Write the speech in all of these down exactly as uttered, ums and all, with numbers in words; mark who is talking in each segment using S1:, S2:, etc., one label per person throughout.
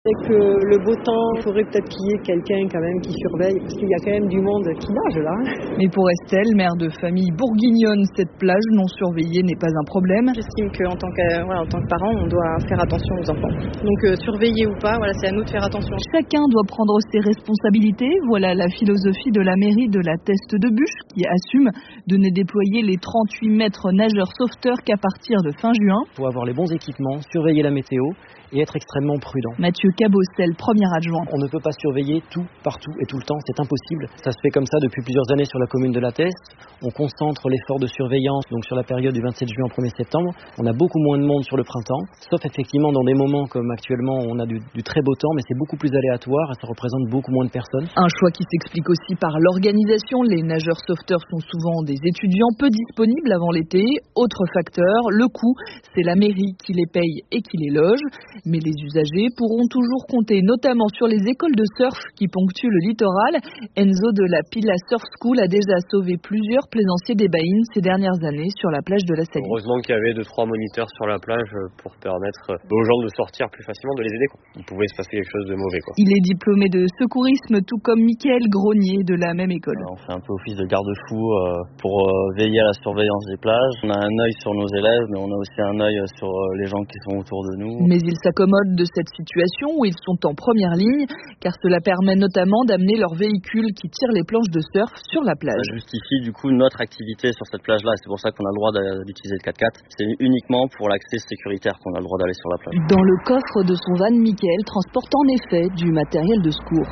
S1: Avec euh, le beau temps, il faudrait peut-être qu'il y ait quelqu'un quand même qui surveille, parce qu'il y a quand même du monde qui nage là.
S2: Mais pour Estelle, mère de famille bourguignonne, cette plage non surveillée n'est pas un problème.
S3: J'estime qu'en tant que, voilà, en tant que parent, on doit faire attention aux enfants. Donc euh, surveiller ou pas, voilà, c'est à nous de faire attention.
S2: Chacun doit prendre ses responsabilités. Voilà la philosophie de la mairie de la Teste de Buch, qui assume de ne déployer les trente-huit maîtres nageurs sauveteurs qu'à partir de fin juin.
S4: Il faut avoir les bons équipements, surveiller la météo et être extrêmement prudent.
S2: Mathieu Cabossel, premier adjoint.
S4: On ne peut pas surveiller tout, partout et tout le temps, c'est impossible. Ça se fait comme ça depuis plusieurs années sur la commune de la Teste. On concentre l'effort de surveillance donc sur la période du vingt-sept juin au premier septembre. On a beaucoup moins de monde sur le printemps, sauf effectivement dans des moments comme actuellement où on a du, du très beau temps, mais c'est beaucoup plus aléatoire et ça représente beaucoup moins de personnes.
S2: Un choix qui s'explique aussi par l'organisation. Les nageurs sauveteurs sont souvent des étudiants peu disponibles avant l'été. Autre facteur, le coût. C'est la mairie qui les paye et qui les loge. Mais les usagers pourront toujours compter notamment sur les écoles de surf qui ponctuent le littoral. Enzo de la Pila Surf School a déjà sauvé plusieurs plaisanciers des Baïnes ces dernières années sur la plage de la Saline.
S5: Heureusement qu'il y avait deux trois moniteurs sur la plage pour permettre aux gens de sortir plus facilement, de les aider, quoi. Il pouvait se passer quelque chose de mauvais, quoi.
S2: Il est diplômé de secourisme, tout comme Mickaël Gronier de la même école.
S6: On fait un peu office de garde-fou pour veiller à la surveillance des plages. On a un œil sur nos élèves, mais on a aussi un œil sur les gens qui sont autour de nous.
S2: Mais il s'accommode de cette situation où ils sont en première ligne, car cela permet notamment d'amener leurs véhicules qui tirent les planches de surf sur la plage.
S6: Ça justifie du coup notre activité sur cette plage-là, c'est pour ça qu'on a le droit d'utiliser le quatre-quatre. C'est uniquement pour l'accès sécuritaire qu'on a le droit d'aller sur la plage.
S2: Dans le coffre de son van, Mickaël transporte en effet du matériel de secours.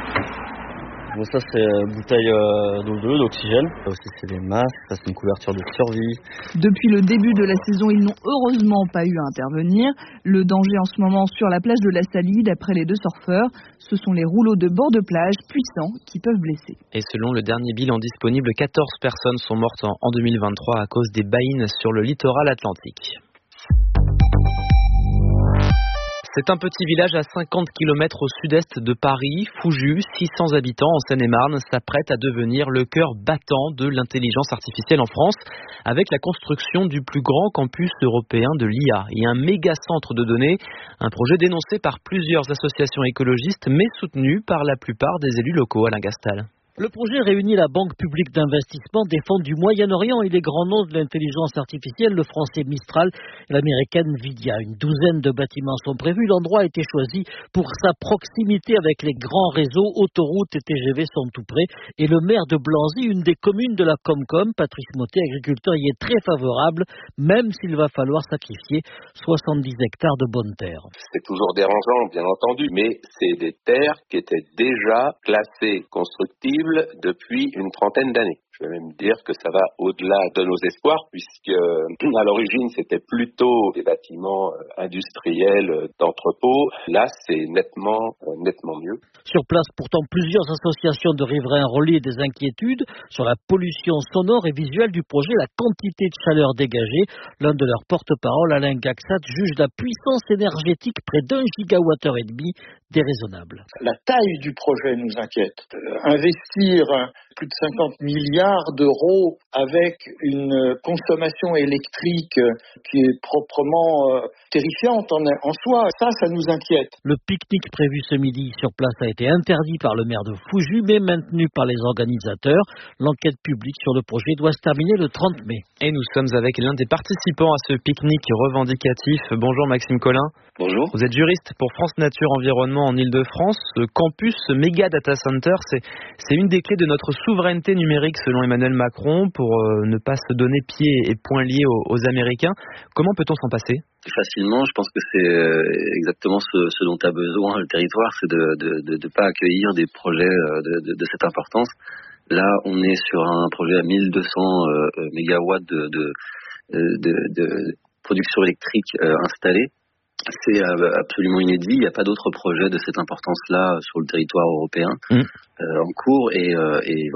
S6: Bon, ça c'est une bouteille euh, d'eau bleue, d'oxygène. Ça aussi c'est des masques, ça c'est une couverture de survie.
S2: Depuis le début de la saison, ils n'ont heureusement pas eu à intervenir. Le danger en ce moment sur la plage de la Salie, d'après les deux surfeurs, ce sont les rouleaux de bord de plage puissants qui peuvent blesser.
S7: Et selon le dernier bilan disponible, quatorze personnes sont mortes en deux mille vingt-trois à cause des baïnes sur le littoral atlantique. C'est un petit village à cinquante kilomètres au sud-est de Paris. Fouju, six cents habitants en Seine-et-Marne, s'apprête à devenir le cœur battant de l'intelligence artificielle en France, avec la construction du plus grand campus européen de l'I A et un méga centre de données, un projet dénoncé par plusieurs associations écologistes, mais soutenu par la plupart des élus locaux. Alain Gastal.
S8: Le projet réunit la Banque publique d'investissement des fonds du Moyen-Orient et les grands noms de l'intelligence artificielle, le français Mistral et l'américaine Nvidia. Une douzaine de bâtiments sont prévus. L'endroit a été choisi pour sa proximité avec les grands réseaux. Autoroutes et T G V sont tout près. Et le maire de Blanzy, une des communes de la Comcom, Patrice Mottet, agriculteur, y est très favorable, même s'il va falloir sacrifier soixante-dix hectares de bonnes terres.
S9: C'est toujours dérangeant, bien entendu, mais c'est des terres qui étaient déjà classées constructives depuis une trentaine d'années. Je vais même dire que ça va au-delà de nos espoirs, puisque à l'origine c'était plutôt des bâtiments industriels d'entrepôt. Là, c'est nettement, nettement mieux.
S8: Sur place, pourtant, plusieurs associations de riverains relaient des inquiétudes sur la pollution sonore et visuelle du projet, la quantité de chaleur dégagée. L'un de leurs porte-parole, Alain Gaxat, juge la puissance énergétique près d'un gigawatt-heure et demi déraisonnable.
S10: La taille du projet nous inquiète. Euh, investir plus de cinquante milliards d'euros avec une consommation électrique qui est proprement euh, terrifiante en, en soi, ça, ça nous inquiète.
S8: Le pique-nique prévu ce midi sur place a été interdit par le maire de Fouju, mais maintenu par les organisateurs. L'enquête publique sur le projet doit se terminer le trente mai.
S7: Et nous sommes avec l'un des participants à ce pique-nique revendicatif. Bonjour Maxime Collin.
S11: Bonjour.
S7: Vous êtes juriste pour France Nature Environnement en Île-de-France. Ce campus, ce méga data center, c'est, c'est une des clés de notre souveraineté numérique selon Emmanuel Macron pour euh, ne pas se donner pied et poings liés aux, aux Américains. Comment peut-on s'en passer ?
S11: Facilement, je pense que c'est exactement ce, ce dont a besoin le territoire, c'est de ne pas accueillir des projets de, de, de cette importance. Là, on est sur un projet à mille deux cents euh, mégawatts de, de, de, de production électrique euh, installée. C'est absolument inédit. Il n'y a pas d'autres projets de cette importance-là sur le territoire européen mmh. euh, en cours. Et, euh, et voilà.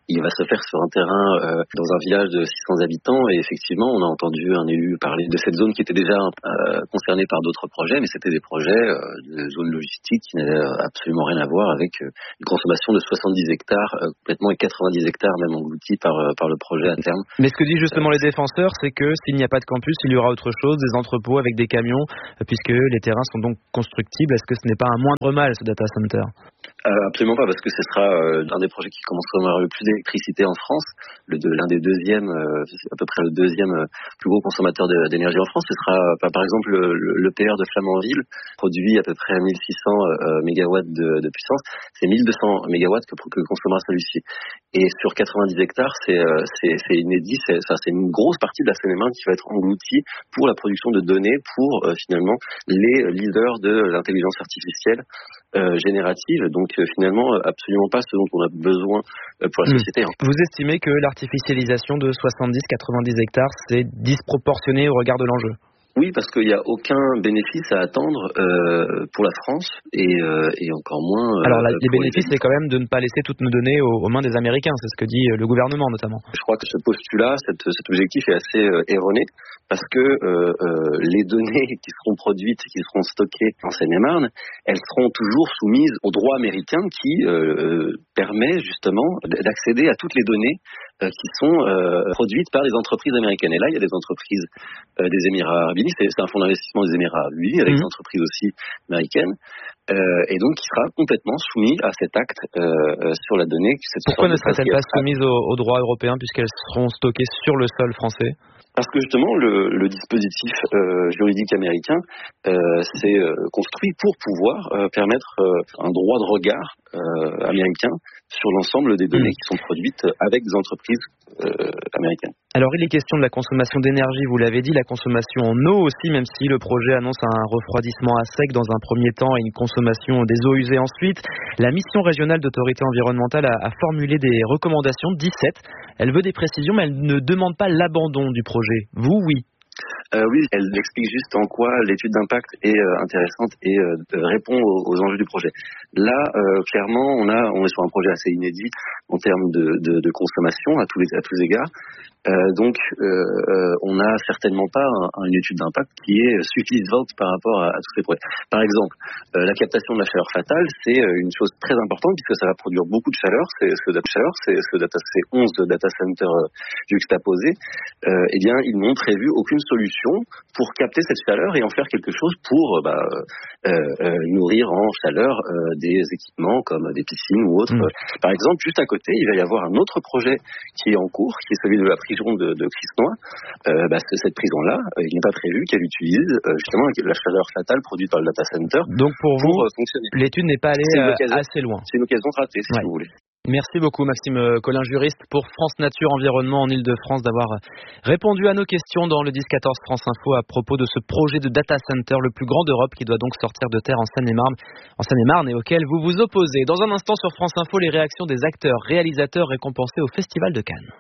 S11: il va se faire sur un terrain euh, dans un village de six cents habitants et effectivement on a entendu un élu parler de cette zone qui était déjà euh, concernée par d'autres projets, mais c'était des projets euh, de zones logistiques qui n'avaient absolument rien à voir avec euh, une consommation de soixante-dix hectares euh, complètement et quatre-vingt-dix hectares même engloutis par, euh, par le projet à terme.
S7: Mais ce que disent justement les défenseurs, c'est que s'il n'y a pas de campus, il y aura autre chose, des entrepôts avec des camions, euh, puisque les terrains sont donc constructibles. Est-ce que ce n'est pas un moindre mal ce data center ?
S11: Euh, absolument pas, parce que ce sera euh, un des projets qui consomera le plus d'électricité en France, le de, l'un des deuxièmes, euh, à peu près le deuxième euh, plus gros consommateur de, d'énergie en France. Ce sera euh, par exemple le, le, le P R de Flamanville, produit à peu près mille six cents euh, mégawatts de, de puissance. C'est mille deux cents mégawatts que, que consomera celui-ci. Et sur quatre-vingt-dix hectares, c'est, euh, c'est, c'est inédit, c'est, ça, c'est une grosse partie de la Seine-et-Marne qui va être engloutie pour la production de données pour euh, finalement les leaders de l'intelligence artificielle euh, générative. Donc euh, finalement, absolument pas ce dont on a besoin euh, pour la société. Hein.
S7: Vous estimez que l'artificialisation de soixante-dix à quatre-vingt-dix hectares, c'est disproportionné au regard de l'enjeu ?
S11: Oui, parce qu'il n'y a aucun bénéfice à attendre euh, pour la France et, euh, et encore moins... Euh,
S7: Alors la, les bénéfices, les... c'est quand même de ne pas laisser toutes nos données aux, aux mains des Américains, c'est ce que dit le gouvernement notamment.
S11: Je crois que ce postulat, cette, cet objectif est assez euh, erroné parce que euh, euh, les données qui seront produites, qui seront stockées en Seine-et-Marne, elles seront toujours soumises au droit américain qui euh, permet justement d'accéder à toutes les données euh, qui sont euh, produites par les entreprises américaines. Et là, il y a des entreprises euh, des Émirats Arabes Unis, c'est, c'est un fonds d'investissement des Émirats Arabes Unis avec mmh. des entreprises aussi américaines. Euh, et donc qui sera complètement soumis à cet acte euh, sur la donnée.
S7: Pourquoi ne serait-elle pas soumise au, au droit européen puisqu'elles seront stockées sur le sol français ?
S11: Parce que justement, le, le dispositif euh, juridique américain euh, s'est euh, construit pour pouvoir euh, permettre euh, un droit de regard euh, américain sur l'ensemble des données mmh. qui sont produites avec des entreprises euh, américaines.
S7: Alors il est question de la consommation d'énergie, vous l'avez dit, la consommation en eau aussi, même si le projet annonce un refroidissement à sec dans un premier temps et une consommation des eaux usées ensuite. La mission régionale d'autorité environnementale a, a formulé des recommandations, dix-sept. Elle veut des précisions, mais elle ne demande pas l'abandon du projet. Vous, oui.
S11: Euh, oui, elle explique juste en quoi l'étude d'impact est euh, intéressante et euh, répond aux, aux enjeux du projet. Là, euh, clairement, on a, on est sur un projet assez inédit en termes de, de, de consommation à tous les, à tous les égards. Euh, donc, euh, euh, on n'a certainement pas un, une étude d'impact qui est suffisante par rapport à, à tous ces projets. Par exemple, euh, la captation de la chaleur fatale, c'est euh, une chose très importante puisque ça va produire beaucoup de chaleur. C'est ce data chaleur, c'est ce data, c'est onze data centers euh, juxtaposés. Euh, eh bien, ils n'ont prévu aucune solution pour capter cette chaleur et en faire quelque chose pour bah, euh, euh, nourrir en chaleur euh, des équipements comme des piscines ou autres. Mmh. Par exemple, juste à côté, il va y avoir un autre projet qui est en cours, qui est celui de la prison de, de Christenoy. Euh, bah, cette prison-là, euh, il n'est pas prévu qu'elle utilise euh, justement la chaleur fatale produite par le data center.
S7: Donc pour vous,
S11: pour, euh, fonctionner.
S7: L'étude n'est pas allée euh, assez loin.
S11: C'est une occasion ratée, si
S7: ouais.
S11: vous voulez.
S7: Merci beaucoup Maxime Collin, juriste pour France Nature Environnement en Ile-de-France, d'avoir répondu à nos questions dans le dix quatorze France Info à propos de ce projet de data center le plus grand d'Europe qui doit donc sortir de terre en Seine-et-Marne, en Seine-et-Marne et auquel vous vous opposez. Dans un instant sur France Info, les réactions des acteurs, réalisateurs récompensés au Festival de Cannes.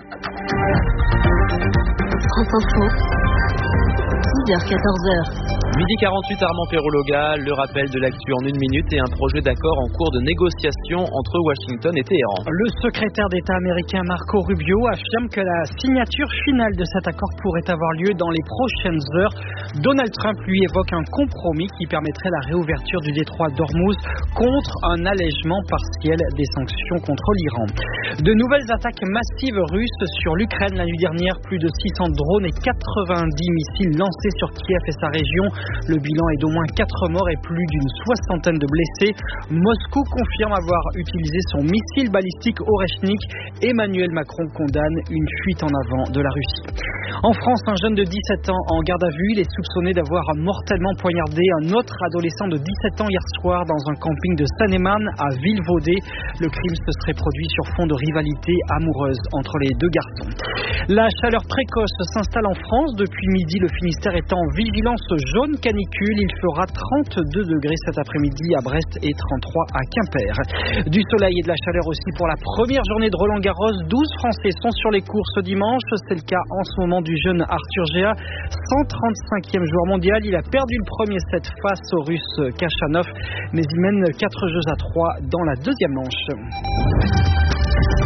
S12: France Info, dix heures quatorze heures.
S7: Midi quarante-huit, Armand Perrologa, le rappel de l'actu en une minute et un projet d'accord en cours de négociation entre Washington et Téhéran.
S13: Le secrétaire d'État américain Marco Rubio affirme que la signature finale de cet accord pourrait avoir lieu dans les prochaines heures. Donald Trump lui évoque un compromis qui permettrait la réouverture du détroit d'Ormuz contre un allègement partiel des sanctions contre l'Iran. De nouvelles attaques massives russes sur l'Ukraine la nuit dernière, plus de six cents drones et quatre-vingt-dix missiles lancés sur Kiev et sa région. Le bilan est d'au moins quatre morts et plus d'une soixantaine de blessés. Moscou confirme avoir utilisé son missile balistique Oreshnik. Emmanuel Macron condamne une fuite en avant de la Russie. En France, un jeune de dix-sept ans en garde à vue, il est soupçonné d'avoir mortellement poignardé un autre adolescent de dix-sept ans hier soir dans un camping de Seine-et-Marne à Villevaudée. Le crime se serait produit sur fond de rivalité amoureuse entre les deux garçons. La chaleur précoce s'installe en France. Depuis midi, le Finistère est en vigilance jaune canicule. Il fera trente-deux degrés cet après-midi à Brest et trente-trois à Quimper. Du soleil et de la chaleur aussi pour la première journée de Roland-Garros. douze Français sont sur les courses dimanche. C'est le cas en ce moment du jeune Arthur Géa, cent trente-cinquième joueur mondial. Il a perdu le premier set face au Russe Kachanov, mais il mène quatre jeux à trois dans la deuxième manche.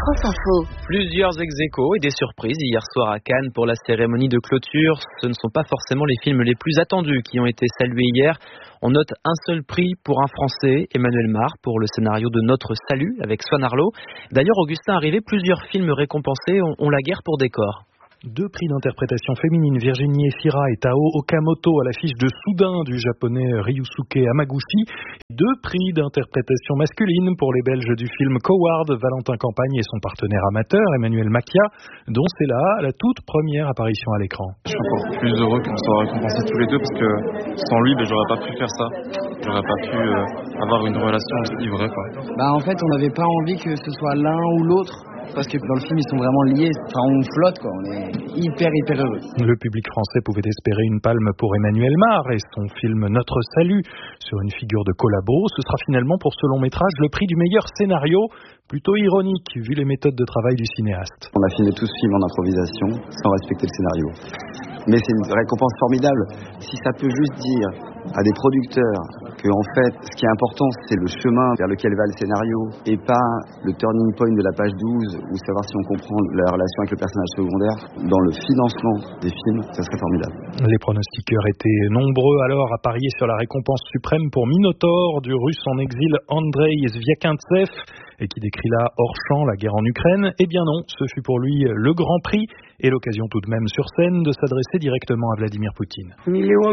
S12: France Info.
S7: Plusieurs ex-aequos et des surprises hier soir à Cannes pour la cérémonie de clôture. Ce ne sont pas forcément les films les plus attendus qui ont été salués hier. On note un seul prix pour un Français, Emmanuel Mar, pour le scénario de Notre Salut avec Swan Arlo. D'ailleurs, Augustin Arrivé, plusieurs films récompensés ont, ont la guerre pour décor.
S14: Deux prix d'interprétation féminine, Virginie Efira et Tao Okamoto à l'affiche de Soudain du japonais Ryusuke Hamaguchi. Deux prix d'interprétation masculine pour les Belges du film Coward, Valentin Campagne et son partenaire amateur Emmanuel Macchia, dont c'est là la toute première apparition à l'écran.
S15: Je suis encore plus heureux qu'on soit récompensés tous les deux parce que sans lui, ben, j'aurais pas pu faire ça. J'aurais pas pu euh, avoir une relation aussi vraie, quoi.
S16: Bah en fait, on n'avait pas envie que ce soit l'un ou l'autre. Parce que dans le film, ils sont vraiment liés. Enfin, on flotte, quoi. On est hyper, hyper heureux.
S14: Le public français pouvait espérer une palme pour Emmanuel Mar et son film Notre Salut sur une figure de collabo. Ce sera finalement pour ce long métrage le prix du meilleur scénario. Plutôt ironique, vu les méthodes de travail du cinéaste.
S17: On a filmé tout ce film en improvisation, sans respecter le scénario. Mais c'est une récompense formidable. Si ça peut juste dire à des producteurs que, en fait, ce qui est important, c'est le chemin vers lequel va le scénario et pas le turning point de la page douze ou savoir si on comprend la relation avec le personnage secondaire dans le financement des films, ça serait formidable.
S14: Les pronostiqueurs étaient nombreux alors à parier sur la récompense suprême pour Minotaur du russe en exil Andrei Zviakintsev et qui décrit là hors champ la guerre en Ukraine. Eh bien non, ce fut pour lui le grand prix et l'occasion tout de même sur scène de s'adresser directement à Vladimir Poutine.
S18: Des millions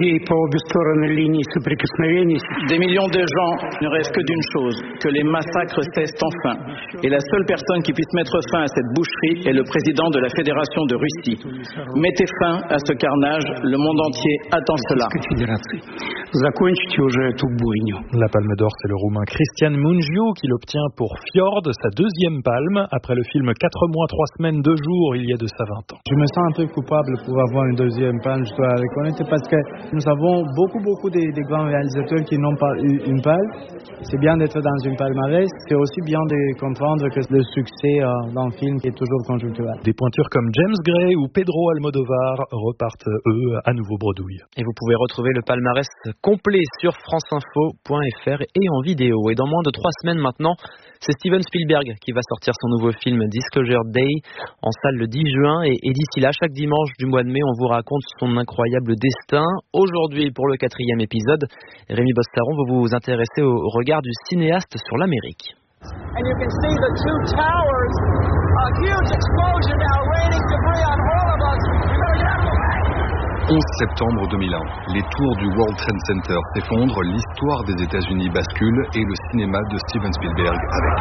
S18: de gens ne rêvent que d'une chose, que les massacres cessent enfin. Et la seule personne qui puisse mettre fin à cette boucherie est le président de la Fédération de Russie. Mettez fin à ce carnage, le monde entier attend cela.
S14: La palme d'or, c'est le roumain Cristian Mungiu qui l'obtient pour Fjord, sa deuxième palme, après le film quatre mois, trois semaines, deux jours, il y a de ça vingt ans.
S19: Je me sens un peu coupable pour avoir une deuxième palme, je dois reconnaître, parce que nous avons beaucoup, beaucoup de, de grands réalisateurs qui n'ont pas eu une palme. C'est bien d'être dans une palmarès, c'est aussi bien de comprendre que le succès euh, d'un film est toujours conjoncturel.
S14: Des pointures comme James Gray ou Pedro Almodovar repartent, eux, à nouveau bredouille.
S7: Et vous pouvez retrouver le palmarès complet sur franceinfo point f r et en vidéo. Et dans moins de trois semaines maintenant, c'est Steven Spielberg qui va sortir son nouveau film Disclosure Day en salle le dix juin. Et, et d'ici là, chaque dimanche du mois de mai, on vous raconte son incroyable destin. Aujourd'hui, pour le quatrième épisode, Rémi Bostaron va vous intéresser au regard du cinéaste sur l'Amérique.
S20: And you can see the two towers, a huge explosion now raining debris on all of us. You better get out of the way.
S21: onze septembre deux mille un, les tours du World Trade Center s'effondrent, l'histoire des États-Unis bascule et le cinéma de Steven Spielberg avec.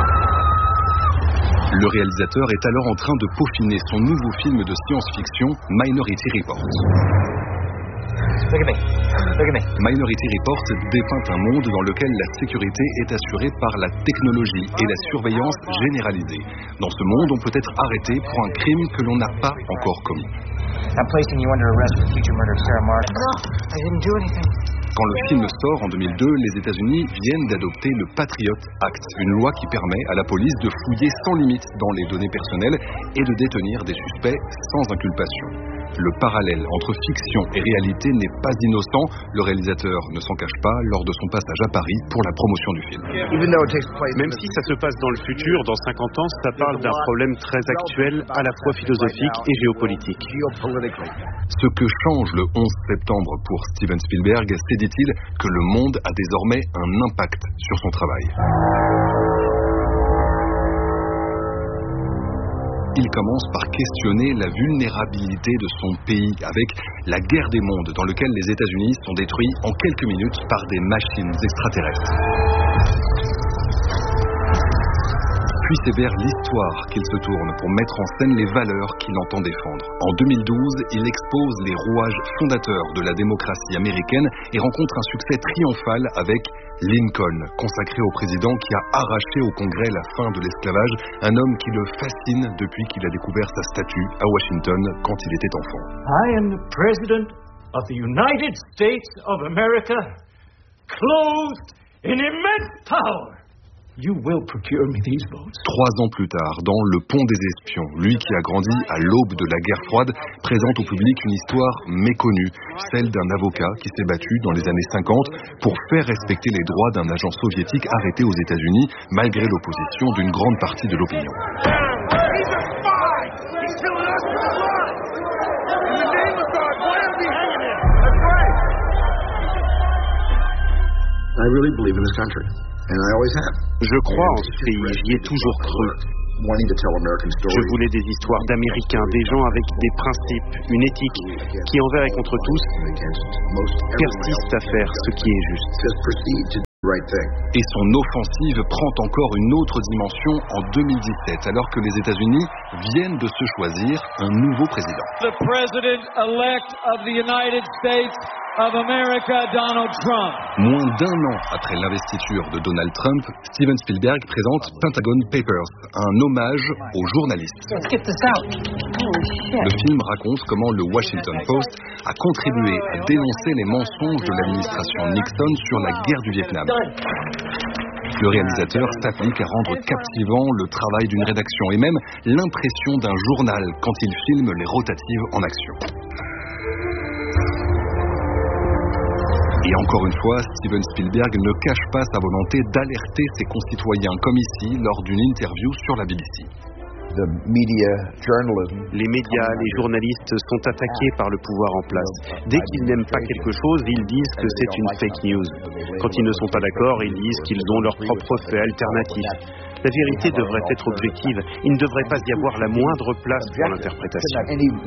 S21: Le réalisateur est alors en train de peaufiner son nouveau film de science-fiction Minority Report.
S22: Look at me. Look at me.
S21: Minority Report dépeint un monde dans lequel la sécurité est assurée par la technologie et la surveillance généralisée. Dans ce monde, on peut être arrêté pour un crime que l'on n'a pas encore commis.
S22: I'm placing you under arrest for the future murder of Sarah Martin.
S20: No, I didn't do anything.
S21: Quand le film sort en deux mille deux, les États-Unis viennent d'adopter le Patriot Act, une loi qui permet à la police de fouiller sans limite dans les données personnelles et de détenir des suspects sans inculpation. Le parallèle entre fiction et réalité n'est pas innocent. Le réalisateur ne s'en cache pas lors de son passage à Paris pour la promotion du film.
S23: Même si ça se passe dans le futur, dans cinquante ans, ça parle d'un problème très actuel, à la fois philosophique et géopolitique.
S21: Ce que change le onze septembre pour Steven Spielberg, c'est, dit-il, que le monde a désormais un impact sur son travail. Il commence par questionner la vulnérabilité de son pays avec la guerre des mondes dans laquelle les États-Unis sont détruits en quelques minutes par des machines extraterrestres. Puis c'est vers l'histoire qu'il se tourne pour mettre en scène les valeurs qu'il entend défendre. En deux mille douze, il expose les rouages fondateurs de la démocratie américaine et rencontre un succès triomphal avec Lincoln, consacré au président qui a arraché au Congrès la fin de l'esclavage, un homme qui le fascine depuis qu'il a découvert sa statue à Washington quand il était enfant.
S24: I am the President of the United States of America, clothed in immense power.
S21: You will procure me these votes. Trois ans plus tard, dans Le Pont des Espions, lui qui a grandi à l'aube de la guerre froide, présente au public une histoire méconnue, celle d'un avocat qui s'est battu dans les années cinquante pour faire respecter les droits d'un agent soviétique arrêté aux États-Unis, malgré l'opposition d'une grande partie de l'opinion.
S1: I really believe in this country, and I always have.
S23: Je crois en ce pays, j'y ai toujours cru. Je voulais des histoires d'Américains, des gens avec des principes, une éthique, qui envers et contre tous persistent à faire ce qui est juste.
S21: Et son offensive prend encore une autre dimension en deux mille dix-sept, alors que les États-Unis viennent de se choisir un nouveau président.
S3: The president-elect of the United States of America, Donald Trump.
S21: Moins d'un an après l'investiture de Donald Trump, Steven Spielberg présente Pentagon Papers, un hommage aux journalistes. Le film raconte comment le Washington Post a contribué à dénoncer les mensonges de l'administration Nixon sur la guerre du Vietnam. Le réalisateur s'applique à rendre captivant le travail d'une rédaction et même l'impression d'un journal quand il filme les rotatives en action. Et encore une fois, Steven Spielberg ne cache pas sa volonté d'alerter ses concitoyens, comme ici, lors d'une interview sur la B B C.
S23: Les médias, les journalistes sont attaqués par le pouvoir en place. Dès qu'ils n'aiment pas quelque chose, ils disent que c'est une fake news. Quand ils ne sont pas d'accord, ils disent qu'ils ont leur propre fait alternatif. La vérité devrait être objective. Il ne devrait pas y avoir la moindre place pour l'interprétation.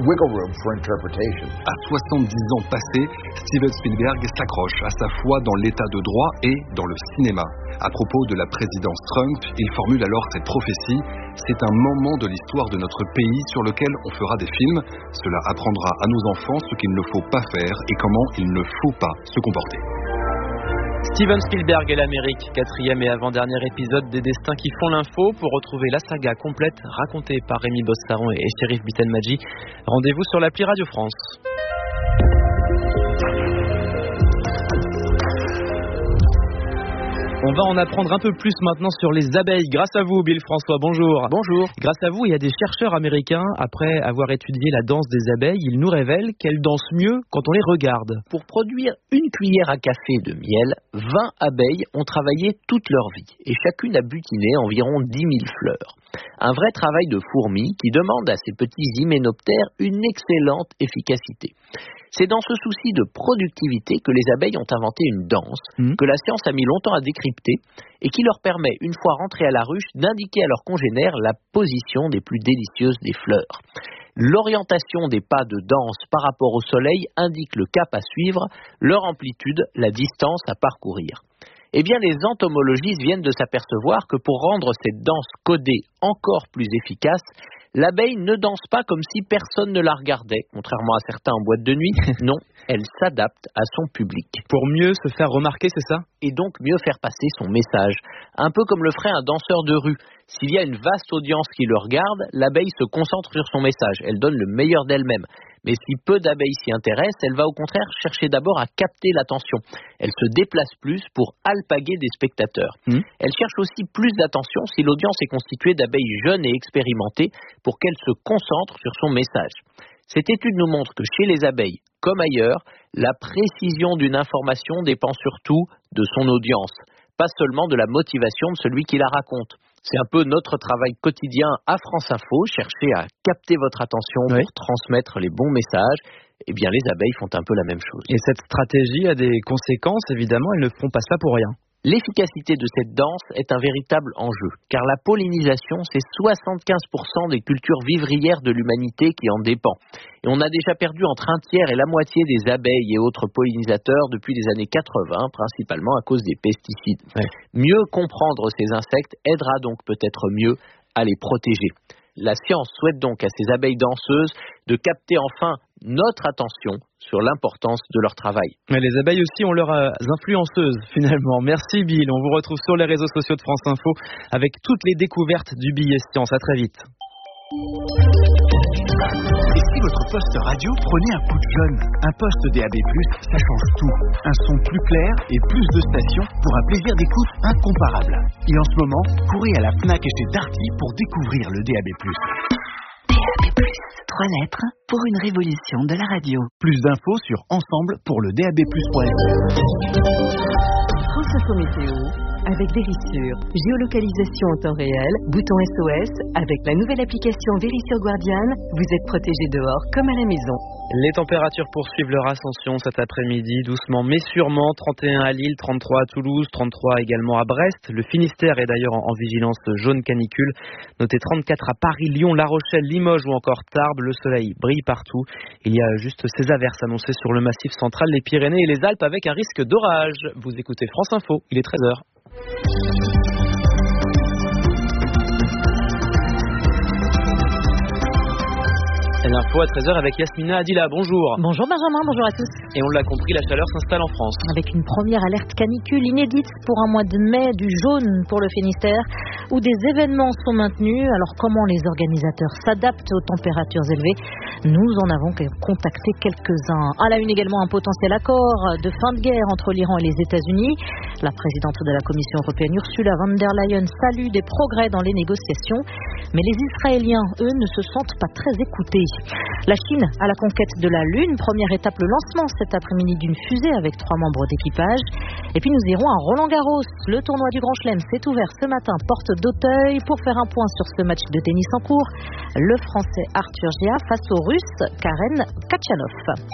S21: À soixante-dix ans passés, Steven Spielberg s'accroche à sa foi dans l'état de droit et dans le cinéma. À propos de la présidence Trump, il formule alors cette prophétie: c'est un moment de l'histoire de notre pays sur lequel on fera des films. Cela apprendra à nos enfants ce qu'il ne faut pas faire et comment il ne faut pas se comporter.
S7: Steven Spielberg et l'Amérique, quatrième et avant-dernier épisode des Destins qui font l'info. Pour retrouver la saga complète racontée par Rémi Bossaron et Chérif Bitelmadji, rendez-vous sur l'appli Radio France. On va en apprendre un peu plus maintenant sur les abeilles. Grâce à vous, Bill François, bonjour.
S8: Bonjour.
S7: Grâce à vous, il y a des chercheurs américains, après avoir étudié la danse des abeilles, ils nous révèlent qu'elles dansent mieux quand on les regarde.
S4: Pour produire une cuillère à café de miel, vingt abeilles ont travaillé toute leur vie et chacune a butiné environ dix mille fleurs. Un vrai travail de fourmi qui demande à ces petits hyménoptères une excellente efficacité. C'est dans ce souci de productivité que les abeilles ont inventé une danse mmh. que la science a mis longtemps à décrypter et qui leur permet, une fois rentrées à la ruche, d'indiquer à leurs congénères la position des plus délicieuses des fleurs. L'orientation des pas de danse par rapport au soleil indique le cap à suivre, leur amplitude, la distance à parcourir. Eh bien, les entomologistes viennent de s'apercevoir que pour rendre cette danse codée encore plus efficace, l'abeille ne danse pas comme si personne ne la regardait, contrairement à certains en boîte de nuit. Non, elle s'adapte à son public.
S7: Pour mieux se faire remarquer, c'est ça ?
S4: Et donc mieux faire passer son message. Un peu comme le ferait un danseur de rue. S'il y a une vaste audience qui le regarde, l'abeille se concentre sur son message. Elle donne le meilleur d'elle-même. Mais si peu d'abeilles s'y intéressent, elle va au contraire chercher d'abord à capter l'attention. Elle se déplace plus pour alpaguer des spectateurs. Mmh. Elle cherche aussi plus d'attention si l'audience est constituée d'abeilles jeunes et expérimentées pour qu'elle se concentre sur son message. Cette étude nous montre que chez les abeilles, comme ailleurs, la précision d'une information dépend surtout de son audience, pas seulement de la motivation de celui qui la raconte. C'est un peu notre travail quotidien à France Info, chercher à capter votre attention oui. pour transmettre les bons messages. Eh bien, les abeilles font un peu la même chose.
S7: Et cette stratégie a des conséquences, évidemment, elles ne font pas ça pour rien.
S4: L'efficacité de cette danse est un véritable enjeu, car la pollinisation, c'est soixante-quinze pour cent des cultures vivrières de l'humanité qui en dépend. Et on a déjà perdu entre un tiers et la moitié des abeilles et autres pollinisateurs depuis les années quatre-vingts, principalement à cause des pesticides. Ouais. Mieux comprendre ces insectes aidera donc peut-être mieux à les protéger. La science souhaite donc à ces abeilles danseuses de capter enfin notre attention sur l'importance de leur travail.
S7: Mais les abeilles aussi ont leurs influenceuses finalement. Merci Bill, on vous retrouve sur les réseaux sociaux de France Info avec toutes les découvertes du billet science. À très vite.
S2: Et si votre poste radio prenait un coup de jeune? Un poste D A B plus, ça change tout. Un son plus clair et plus de stations pour un plaisir d'écoute incomparable. Et en ce moment, courez à la Fnac et chez Darty pour découvrir le D A B plus.
S5: D A B plus, trois lettres pour une révolution de la radio.
S2: Plus d'infos sur ensemble pour le D A B plus point F R.
S6: France Info Météo, avec Vérissure. Géolocalisation en temps réel, bouton S O S. Avec la nouvelle application Vérissure Guardian, vous êtes protégé dehors comme à la maison.
S7: Les températures poursuivent leur ascension cet après-midi, doucement mais sûrement. trente et un à Lille, trente-trois à Toulouse, trente-trois également à Brest. Le Finistère est d'ailleurs en, en vigilance jaune canicule. Notez trente-quatre à Paris, Lyon, La Rochelle, Limoges ou encore Tarbes. Le soleil brille partout. Il y a juste ces averses annoncées sur le massif central, les Pyrénées et les Alpes avec un risque d'orage. Vous écoutez France Info, il est treize heures. L'info à treize heures avec Yasmina Adila, bonjour.
S9: Bonjour Benjamin, bonjour à tous.
S7: Et on l'a compris, la chaleur s'installe en France.
S9: Avec une première alerte canicule inédite pour un mois de mai, du jaune pour le Finistère, où des événements sont maintenus. Alors comment les organisateurs s'adaptent aux températures élevées? Nous en avons contacté quelques-uns. À la une également, un potentiel accord de fin de guerre entre l'Iran et les États-Unis. La présidente de la Commission européenne, Ursula von der Leyen, salue des progrès dans les négociations. Mais les Israéliens, eux, ne se sentent pas très écoutés. La Chine à la conquête de la Lune. Première étape, le lancement cet après-midi d'une fusée avec trois membres d'équipage. Et puis nous irons à Roland-Garros. Le tournoi du Grand Chelem s'est ouvert ce matin, porte d'Auteuil, pour faire un point sur ce match de tennis en cours. Le Français Arthur Gia face au Russe Karen Khachanov.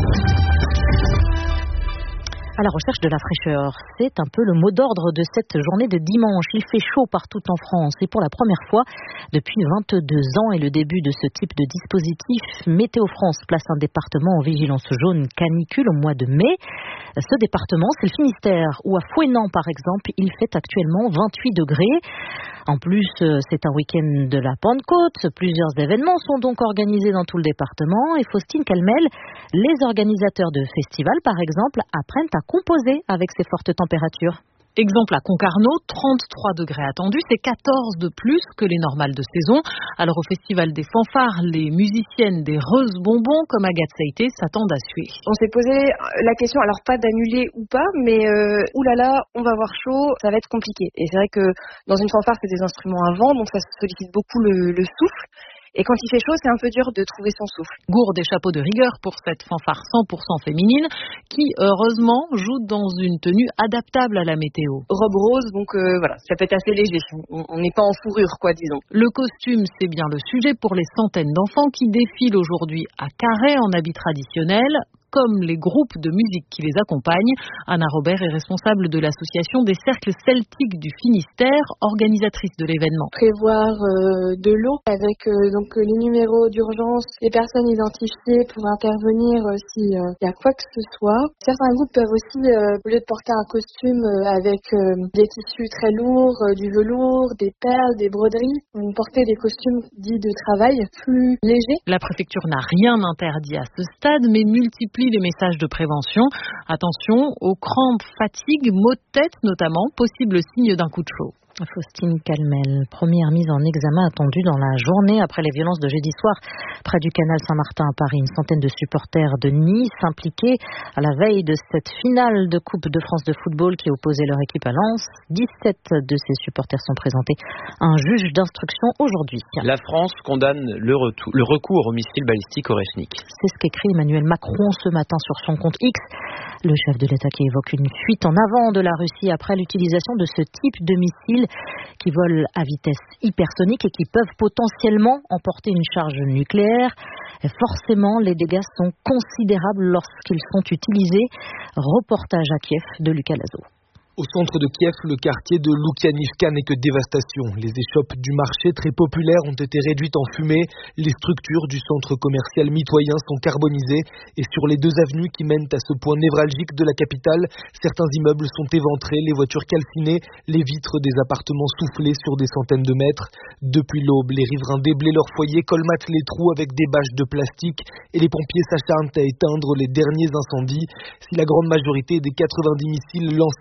S9: À la recherche de la fraîcheur, c'est un peu le mot d'ordre de cette journée de dimanche. Il fait chaud partout en France et pour la première fois depuis vingt-deux ans et le début de ce type de dispositif, Météo France place un département en vigilance jaune canicule au mois de mai. Ce département, c'est le Finistère, où à Fouesnant par exemple, il fait actuellement vingt-huit degrés. En plus, c'est un week-end de la Pentecôte. Plusieurs événements sont donc organisés dans tout le département. Et Faustine Calmel, les organisateurs de festivals, par exemple, apprennent à composer avec ces fortes températures.
S25: Exemple à Concarneau, trente-trois degrés attendus, c'est quatorze de plus que les normales de saison. Alors au Festival des fanfares, les musiciennes des Reuses Bonbons comme Agathe Saïté s'attendent à suer.
S26: On s'est posé la question, alors pas d'annuler ou pas, mais euh, oulala, on va avoir chaud, ça va être compliqué. Et c'est vrai que dans une fanfare, c'est des instruments à vent, donc ça sollicite beaucoup le, le souffle. Et quand il fait chaud, c'est un peu dur de trouver son souffle.
S25: Gourde et chapeau de rigueur pour cette fanfare cent pour cent féminine qui, heureusement, joue dans une tenue adaptable à la météo.
S26: Robe rose, donc euh, voilà, ça peut être assez léger. On n'est pas en fourrure, quoi, disons.
S25: Le costume, c'est bien le sujet pour les centaines d'enfants qui défilent aujourd'hui à Carhaix en habit traditionnel, comme les groupes de musique qui les accompagnent. Anna Robert est responsable de l'association des cercles celtiques du Finistère, organisatrice de l'événement.
S27: Prévoir euh, de l'eau avec euh, donc les numéros d'urgence, les personnes identifiées pour intervenir euh, s'il euh, y a quoi que ce soit. Certains groupes peuvent aussi, euh, au lieu de porter un costume euh, avec euh, des tissus très lourds, euh, du velours, des perles, des broderies, vont porter des costumes dits de travail plus légers.
S25: La préfecture n'a rien interdit à ce stade, mais multiplie les messages de prévention. Attention aux crampes, fatigue, maux de tête notamment, possible signe d'un coup de chaud.
S9: Faustine Calmel, première mise en examen attendue dans la journée après les violences de jeudi soir près du canal Saint-Martin à Paris. Une centaine de supporters de Nice impliqués à la veille de cette finale de Coupe de France de football qui opposait leur équipe à Lens. dix-sept de ces supporters sont présentés à un juge d'instruction aujourd'hui.
S7: La France condamne le, retour, le recours au missile balistique Oreshnik.
S9: C'est ce qu'écrit Emmanuel Macron ce matin sur son compte X. Le chef de l'État qui évoque une fuite en avant de la Russie après l'utilisation de ce type de missile qui volent à vitesse hypersonique et qui peuvent potentiellement emporter une charge nucléaire. Et forcément, les dégâts sont considérables lorsqu'ils sont utilisés. Reportage à Kiev de Lucas Lazo.
S28: Au centre de Kiev, le quartier de Loukianivka n'est que dévastation. Les échoppes du marché très populaires ont été réduites en fumée. Les structures du centre commercial mitoyen sont carbonisées. Et sur les deux avenues qui mènent à ce point névralgique de la capitale, certains immeubles sont éventrés, les voitures calcinées, les vitres des appartements soufflées sur des centaines de mètres. Depuis l'aube, les riverains déblaient leurs foyers, colmatent les trous avec des bâches de plastique et les pompiers s'acharnent à éteindre les derniers incendies. Si la grande majorité des quatre-vingt-dix missiles lancés par la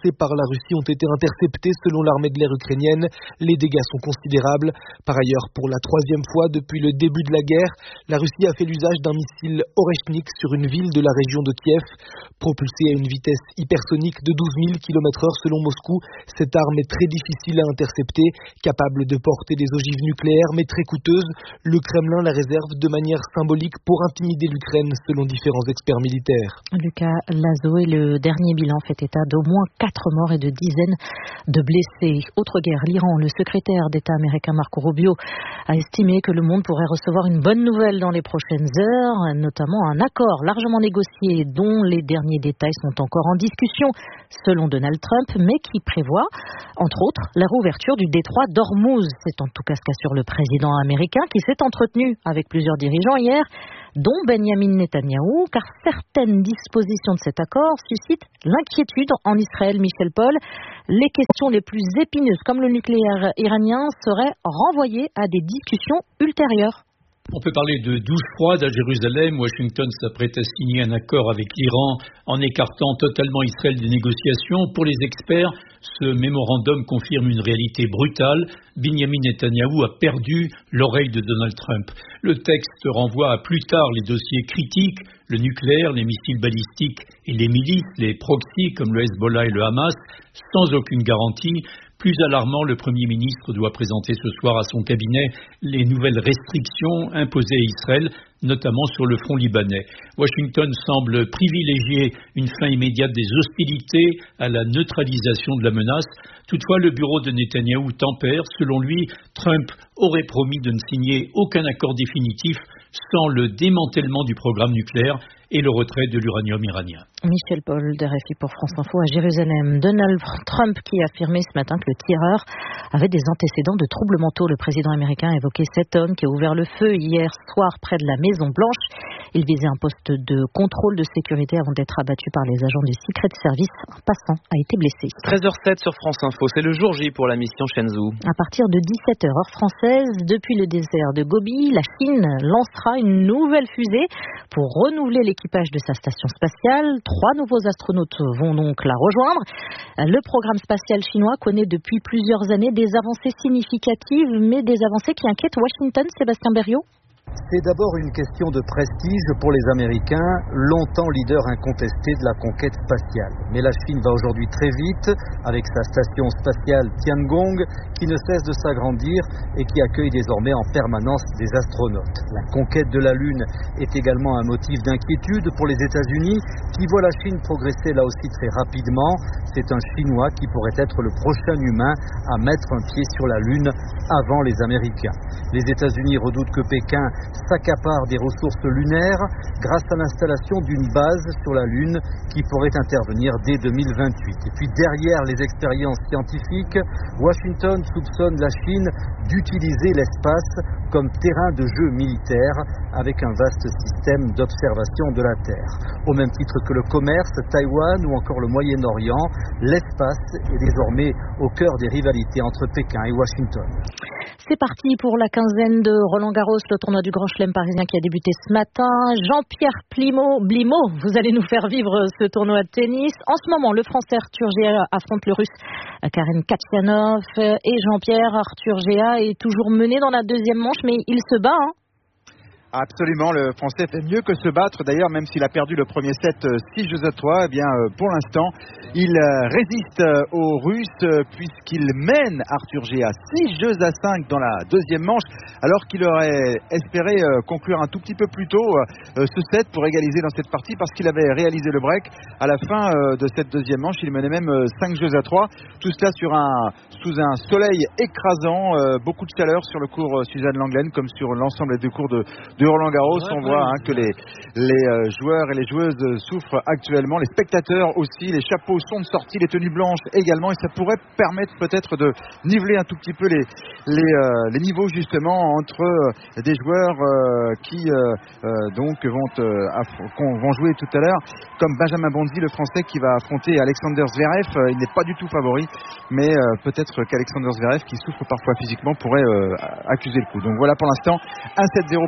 S28: la Russie ont été interceptés selon l'armée de l'air ukrainienne. Les dégâts sont considérables. Par ailleurs, pour la troisième fois depuis le début de la guerre, la Russie a fait l'usage d'un missile Oreshnik sur une ville de la région de Kiev. Propulsée à une vitesse hypersonique de douze mille kilomètres heure selon Moscou, cette arme est très difficile à intercepter, capable de porter des ogives nucléaires mais très coûteuse. Le Kremlin la réserve de manière symbolique pour intimider l'Ukraine selon différents experts militaires.
S9: Lucas Lazo, et le dernier bilan fait état d'au moins quatre morts et de dizaines de blessés. Autre guerre, l'Iran. Le secrétaire d'État américain Marco Rubio a estimé que le monde pourrait recevoir une bonne nouvelle dans les prochaines heures, notamment un accord largement négocié dont les derniers détails sont encore en discussion selon Donald Trump, mais qui prévoit, entre autres, la réouverture du détroit d'Ormuz. C'est en tout cas ce qu'assure le président américain qui s'est entretenu avec plusieurs dirigeants hier, dont Benjamin Netanyahou, car certaines dispositions de cet accord suscitent l'inquiétude en Israël. Michel Paul, les questions les plus épineuses, comme le nucléaire iranien, seraient renvoyées à des discussions ultérieures.
S10: On peut parler de douche froide à Jérusalem. Washington s'apprête à signer un accord avec l'Iran en écartant totalement Israël des négociations. Pour les experts, ce mémorandum confirme une réalité brutale. Benjamin Netanyahou a perdu l'oreille de Donald Trump. Le texte renvoie à plus tard les dossiers critiques, le nucléaire, les missiles balistiques et les milices, les proxys comme le Hezbollah et le Hamas, sans aucune garantie. Plus alarmant, le Premier ministre doit présenter ce soir à son cabinet les nouvelles restrictions imposées à Israël, notamment sur le front libanais. Washington semble privilégier une fin immédiate des hostilités à la neutralisation de la menace. Toutefois, le bureau de Netanyahou tempère. Selon lui, Trump aurait promis de ne signer aucun accord définitif sans le démantèlement du programme nucléaire et le retrait de l'uranium iranien.
S9: Michel Paul, de R F I pour France Info à Jérusalem. Donald Trump qui a affirmé ce matin que le tireur avait des antécédents de troubles mentaux. Le président américain a évoqué cet homme qui a ouvert le feu hier soir près de la Maison Blanche. Il visait un poste de contrôle de sécurité avant d'être abattu par les agents du Secret Service. Un passant a été blessé.
S7: treize heures sept sur France Info, c'est le jour J pour la mission Shenzhou.
S9: À partir de dix-sept heures heure française, depuis le désert de Gobi, la Chine lancera une nouvelle fusée pour renouveler l'équipage de sa station spatiale. Trois nouveaux astronautes vont donc la rejoindre. Le programme spatial chinois connaît depuis plusieurs années des avancées significatives, mais des avancées qui inquiètent Washington. Sébastien Berriot.
S11: C'est d'abord une question de prestige pour les Américains, longtemps leader incontesté de la conquête spatiale. Mais la Chine va aujourd'hui très vite, avec sa station spatiale Tiangong, qui ne cesse de s'agrandir et qui accueille désormais en permanence des astronautes. La conquête de la Lune est également un motif d'inquiétude pour les États-Unis, qui voient la Chine progresser là aussi très rapidement. C'est un Chinois qui pourrait être le prochain humain à mettre un pied sur la Lune avant les Américains. Les États-Unis redoutent que Pékin s'accapare des ressources lunaires grâce à l'installation d'une base sur la Lune qui pourrait intervenir dès deux mille vingt-huit. Et puis derrière les expériences scientifiques, Washington soupçonne la Chine d'utiliser l'espace comme terrain de jeu militaire avec un vaste système d'observation de la Terre. Au même titre que le commerce, Taïwan ou encore le Moyen-Orient, l'espace est désormais au cœur des rivalités entre Pékin et Washington.
S9: C'est parti pour la quinzaine de Roland-Garros, le tournoi du Grand Chelem parisien qui a débuté ce matin. Jean-Pierre Plimo, Blimo, vous allez nous faire vivre ce tournoi de tennis. En ce moment, le Français Arthur Géa affronte le Russe Karen Khachanov. Et Jean-Pierre, Arthur Géa est toujours mené dans la deuxième manche, mais il se bat, hein.
S12: Absolument, le Français fait mieux que se battre. D'ailleurs, même s'il a perdu le premier set six jeux à trois, eh bien, pour l'instant, il résiste aux Russes puisqu'il mène Arthur Géa six jeux à cinq dans la deuxième manche, alors qu'il aurait espéré conclure un tout petit peu plus tôt ce set pour égaliser dans cette partie parce qu'il avait réalisé le break. À la fin de cette deuxième manche, il menait même cinq jeux à trois. Tout cela sur un, sous un soleil écrasant, beaucoup de chaleur sur le court Suzanne Lenglen comme sur l'ensemble des cours de, de de Roland-Garros. On voit hein, que les, les euh, joueurs et les joueuses euh, souffrent actuellement, les spectateurs aussi, les chapeaux sont de sortie, les tenues blanches également, et ça pourrait permettre peut-être de niveler un tout petit peu les, les, euh, les niveaux justement entre euh, des joueurs euh, qui euh, euh, donc vont, euh, aff- vont jouer tout à l'heure, comme Benjamin Bonzi, le Français, qui va affronter Alexander Zverev. Euh, il n'est pas du tout favori, mais euh, peut-être qu'Alexander Zverev, qui souffre parfois physiquement, pourrait euh, accuser le coup. Donc voilà pour l'instant, un sept zéro pour Khachanov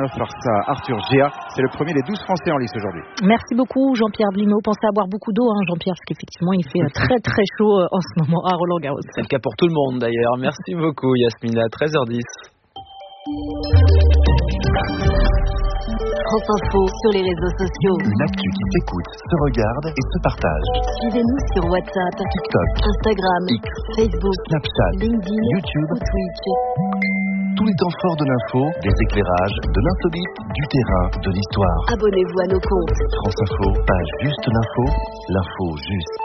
S12: Antonov face à Arthur Géa. C'est le premier des douze Français en lice aujourd'hui.
S9: Merci beaucoup Jean-Pierre Blimaud. Pensez à boire beaucoup d'eau, hein, Jean-Pierre, parce qu'effectivement il fait très très chaud en ce moment à Roland-Garros.
S7: C'est le cas pour tout le monde d'ailleurs. Merci beaucoup Yasmina, treize heures dix.
S5: France Info sur les réseaux sociaux.
S2: Une actu qui s'écoute, se regarde et se partage.
S5: Suivez-nous sur WhatsApp,
S2: TikTok,
S5: Instagram,
S2: X,
S5: Facebook,
S2: Snapchat,
S5: LinkedIn,
S2: YouTube
S5: ou Twitch.
S2: Tous les temps forts de l'info, des éclairages, de l'insolite, du terrain, de l'histoire.
S5: Abonnez-vous à nos comptes.
S2: France Info, pas juste l'info, l'info juste.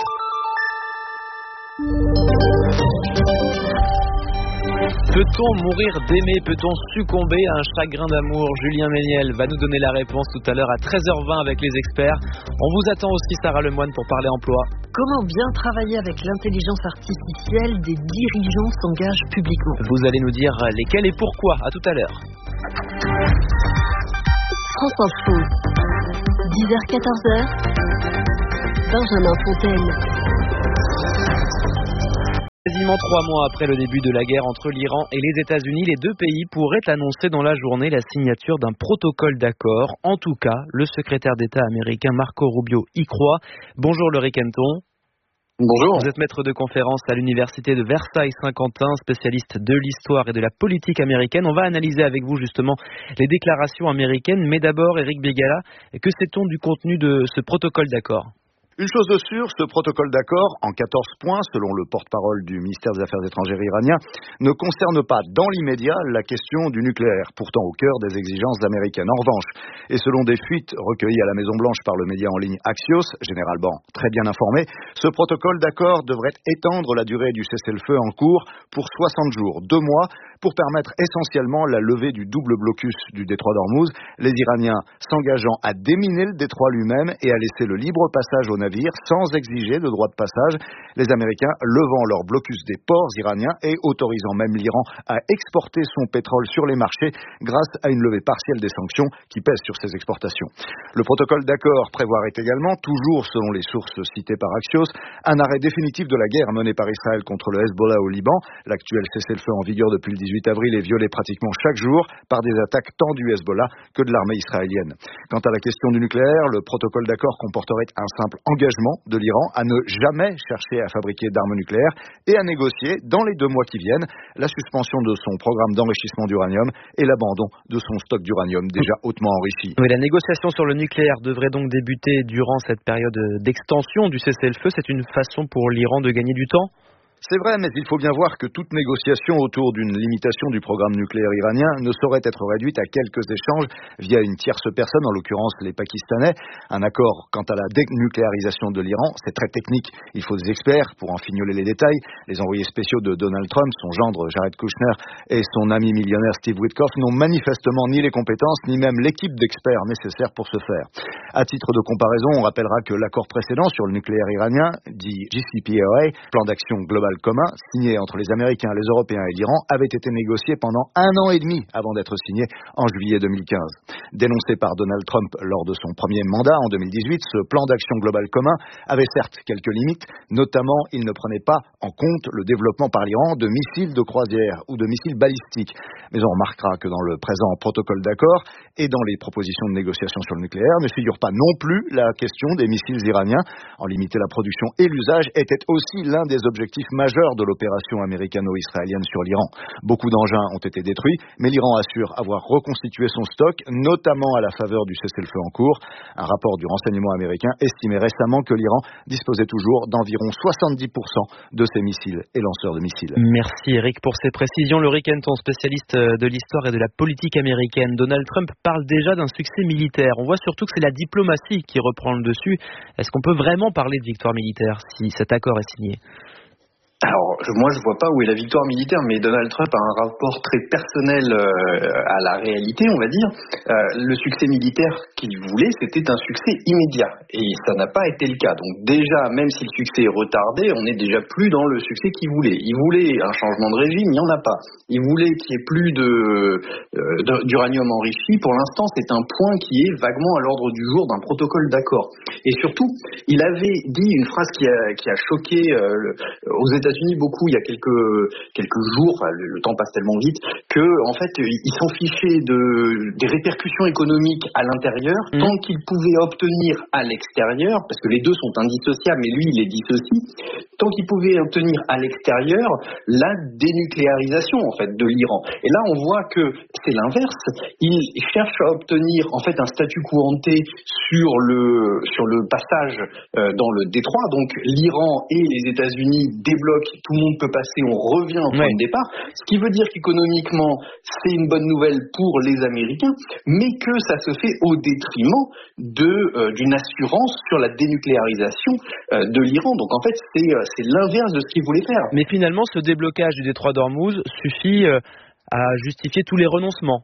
S7: Peut-on mourir d'aimer? Peut-on succomber à un chagrin d'amour? Julien Méniel va nous donner la réponse tout à l'heure à treize heures vingt avec les experts. On vous attend aussi Sarah Lemoine pour parler emploi.
S6: Comment bien travailler avec l'intelligence artificielle? Des dirigeants s'engagent publiquement.
S7: Vous allez nous dire lesquels et pourquoi. À tout à l'heure.
S5: France Info, dix heures quatorze heures, Benjamin Fontaine.
S7: Quasiment trois mois après le début de la guerre entre l'Iran et les États-Unis, les deux pays pourraient annoncer dans la journée la signature d'un protocole d'accord. En tout cas, le secrétaire d'État américain Marco Rubio y croit. Bonjour Laurie Kenton.
S13: Bonjour.
S7: Vous êtes maître de conférence à l'université de Versailles-Saint-Quentin, spécialiste de l'histoire et de la politique américaine. On va analyser avec vous justement les déclarations américaines. Mais d'abord, Éric Bégala, que sait-on du contenu de ce protocole d'accord ?
S1: Une chose de sûre, ce protocole d'accord, en quatorze points, selon le porte-parole du ministère des Affaires étrangères iranien, ne concerne pas dans l'immédiat la question du nucléaire, pourtant au cœur des exigences américaines. En revanche, et selon des fuites recueillies à la Maison-Blanche par le média en ligne Axios, généralement très bien informé, ce protocole d'accord devrait étendre la durée du cessez-le-feu en cours pour soixante jours, deux mois, pour permettre essentiellement la levée du double blocus du détroit d'Ormuz, les Iraniens s'engageant à déminer le détroit lui-même et à laisser le libre passage aux navires sans exiger de droit de passage, les Américains levant leur blocus des ports iraniens et autorisant même l'Iran à exporter son pétrole sur les marchés grâce à une levée partielle des sanctions qui pèsent sur ses exportations. Le protocole d'accord prévoirait également, toujours selon les sources citées par Axios, un arrêt définitif de la guerre menée par Israël contre le Hezbollah au Liban. L'actuel cessez-le-feu en vigueur depuis le dix-huit avril est violé pratiquement chaque jour par des attaques tant du Hezbollah que de l'armée israélienne. Quant à la question du nucléaire, le protocole d'accord comporterait un simple engagement de l'Iran à ne jamais chercher à fabriquer d'armes nucléaires et à négocier dans les deux mois qui viennent la suspension de son programme d'enrichissement d'uranium et l'abandon de son stock d'uranium déjà hautement enrichi.
S7: Oui, la négociation sur le nucléaire devrait donc débuter durant cette période d'extension du cessez-le-feu. C'est une façon pour l'Iran de gagner du temps ?
S1: C'est vrai, mais il faut bien voir que toute négociation autour d'une limitation du programme nucléaire iranien ne saurait être réduite à quelques échanges via une tierce personne, en l'occurrence les Pakistanais. Un accord quant à la dénucléarisation de l'Iran, c'est très technique. Il faut des experts pour en fignoler les détails. Les envoyés spéciaux de Donald Trump, son gendre Jared Kushner et son ami millionnaire Steve Witkoff n'ont manifestement ni les compétences ni même l'équipe d'experts nécessaires pour ce faire. À titre de comparaison, on rappellera que l'accord précédent sur le nucléaire iranien, dit J C P O A, plan d'action global commun, signé entre les Américains, les Européens et l'Iran, avait été négocié pendant un an et demi avant d'être signé en juillet deux mille quinze. Dénoncé par Donald Trump lors de son premier mandat en deux mille dix-huit, ce plan d'action global commun avait certes quelques limites, notamment il ne prenait pas en compte le développement par l'Iran de missiles de croisière ou de missiles balistiques. Mais on remarquera que dans le présent protocole d'accord et dans les propositions de négociation sur le nucléaire ne figure pas non plus la question des missiles iraniens. En limiter la production et l'usage était aussi l'un des objectifs majeurs de l'opération américano-israélienne sur l'Iran. Beaucoup d'engins ont été détruits, mais l'Iran assure avoir reconstitué son stock, notamment à la faveur du cessez-le-feu en cours. Un rapport du renseignement américain estimait récemment que l'Iran disposait toujours d'environ soixante-dix pour cent de ses missiles et lanceurs de missiles.
S7: Merci Eric pour ces précisions. Laurie Kenton, spécialiste de l'histoire et de la politique américaine. Donald Trump parle déjà d'un succès militaire. On voit surtout que c'est la diplomatie qui reprend le dessus. Est-ce qu'on peut vraiment parler de victoire militaire si cet accord est signé ?
S13: Alors, moi, je vois pas où est la victoire militaire, mais Donald Trump a un rapport très personnel euh, à la réalité, on va dire. Euh, le succès militaire qu'il voulait, c'était un succès immédiat, et ça n'a pas été le cas. Donc déjà, même si le succès est retardé, on n'est déjà plus dans le succès qu'il voulait. Il voulait un changement de régime, il n'y en a pas. Il voulait qu'il n'y ait plus de, euh, d'uranium enrichi. Pour l'instant, c'est un point qui est vaguement à l'ordre du jour d'un protocole d'accord. Et surtout, il avait dit une phrase qui a, qui a choqué euh, le, aux États-Unis États-Unis beaucoup il y a quelques quelques jours, enfin, le, le temps passe tellement vite, que en fait ils s'en fichaient de des répercussions économiques à l'intérieur mmh. tant qu'ils pouvaient obtenir à l'extérieur, parce que les deux sont indissociables, mais lui il les dissocie, tant qu'ils pouvaient obtenir à l'extérieur la dénucléarisation en fait de l'Iran. Et là on voit que c'est l'inverse, ils cherchent à obtenir en fait un statu quo ante sur le sur le passage euh, dans le détroit, donc l'Iran et les États-Unis débloquent, tout le monde peut passer, on revient au point ouais. de départ, ce qui veut dire qu'économiquement c'est une bonne nouvelle pour les Américains, mais que ça se fait au détriment de, euh, d'une assurance sur la dénucléarisation euh, de l'Iran. Donc en fait c'est, euh, c'est l'inverse de ce qu'ils voulaient faire.
S7: Mais finalement ce déblocage du détroit d'Ormuz suffit euh, à justifier tous les renoncements.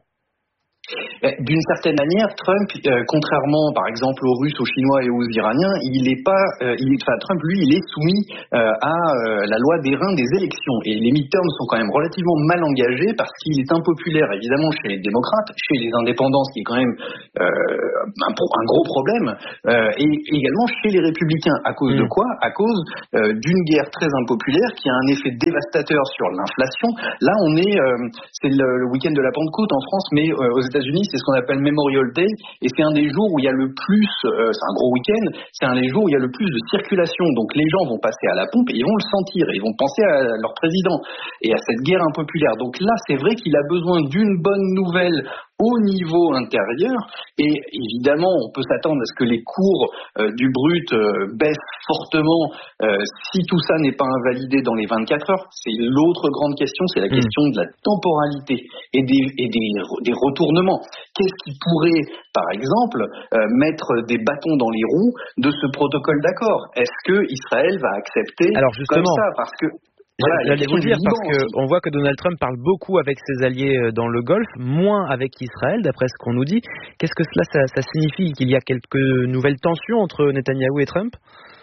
S13: D'une certaine manière, Trump, euh, contrairement par exemple aux Russes, aux Chinois et aux Iraniens, il est pas, euh, il est, enfin Trump lui, il est soumis euh, à euh, la loi des reins des élections. Et les midterms sont quand même relativement mal engagés parce qu'il est impopulaire évidemment chez les démocrates, chez les indépendants, ce qui est quand même euh, un, un gros problème, euh, et également chez les républicains. À cause mmh. de quoi ? À cause euh, d'une guerre très impopulaire qui a un effet dévastateur sur l'inflation. Là, on est, euh, c'est le, le week-end de la Pentecôte en France, mais euh, aux États-Unis, c'est ce qu'on appelle Memorial Day, et c'est un des jours où il y a le plus, euh, c'est un gros week-end, c'est un des jours où il y a le plus de circulation. Donc les gens vont passer à la pompe et ils vont le sentir, et ils vont penser à leur président et à cette guerre impopulaire. Donc là, c'est vrai qu'il a besoin d'une bonne nouvelle au niveau intérieur, et évidemment on peut s'attendre à ce que les cours euh, du brut euh, baissent fortement euh, si tout ça n'est pas invalidé dans les vingt-quatre heures. C'est l'autre grande question, c'est la mmh. question de la temporalité et des, et des, des retournements. Qu'est-ce qui pourrait, par exemple, euh, mettre des bâtons dans les roues de ce protocole d'accord ? Est-ce que Israël va accepter
S7: Alors justement,
S13: comme ça ? Parce que
S7: Voilà, j'allais vous dire, parce qu'on voit que Donald Trump parle beaucoup avec ses alliés dans le Golfe, moins avec Israël, d'après ce qu'on nous dit. Qu'est-ce que cela, ça, ça signifie ? Qu'il y a quelques nouvelles tensions entre Netanyahou et Trump ?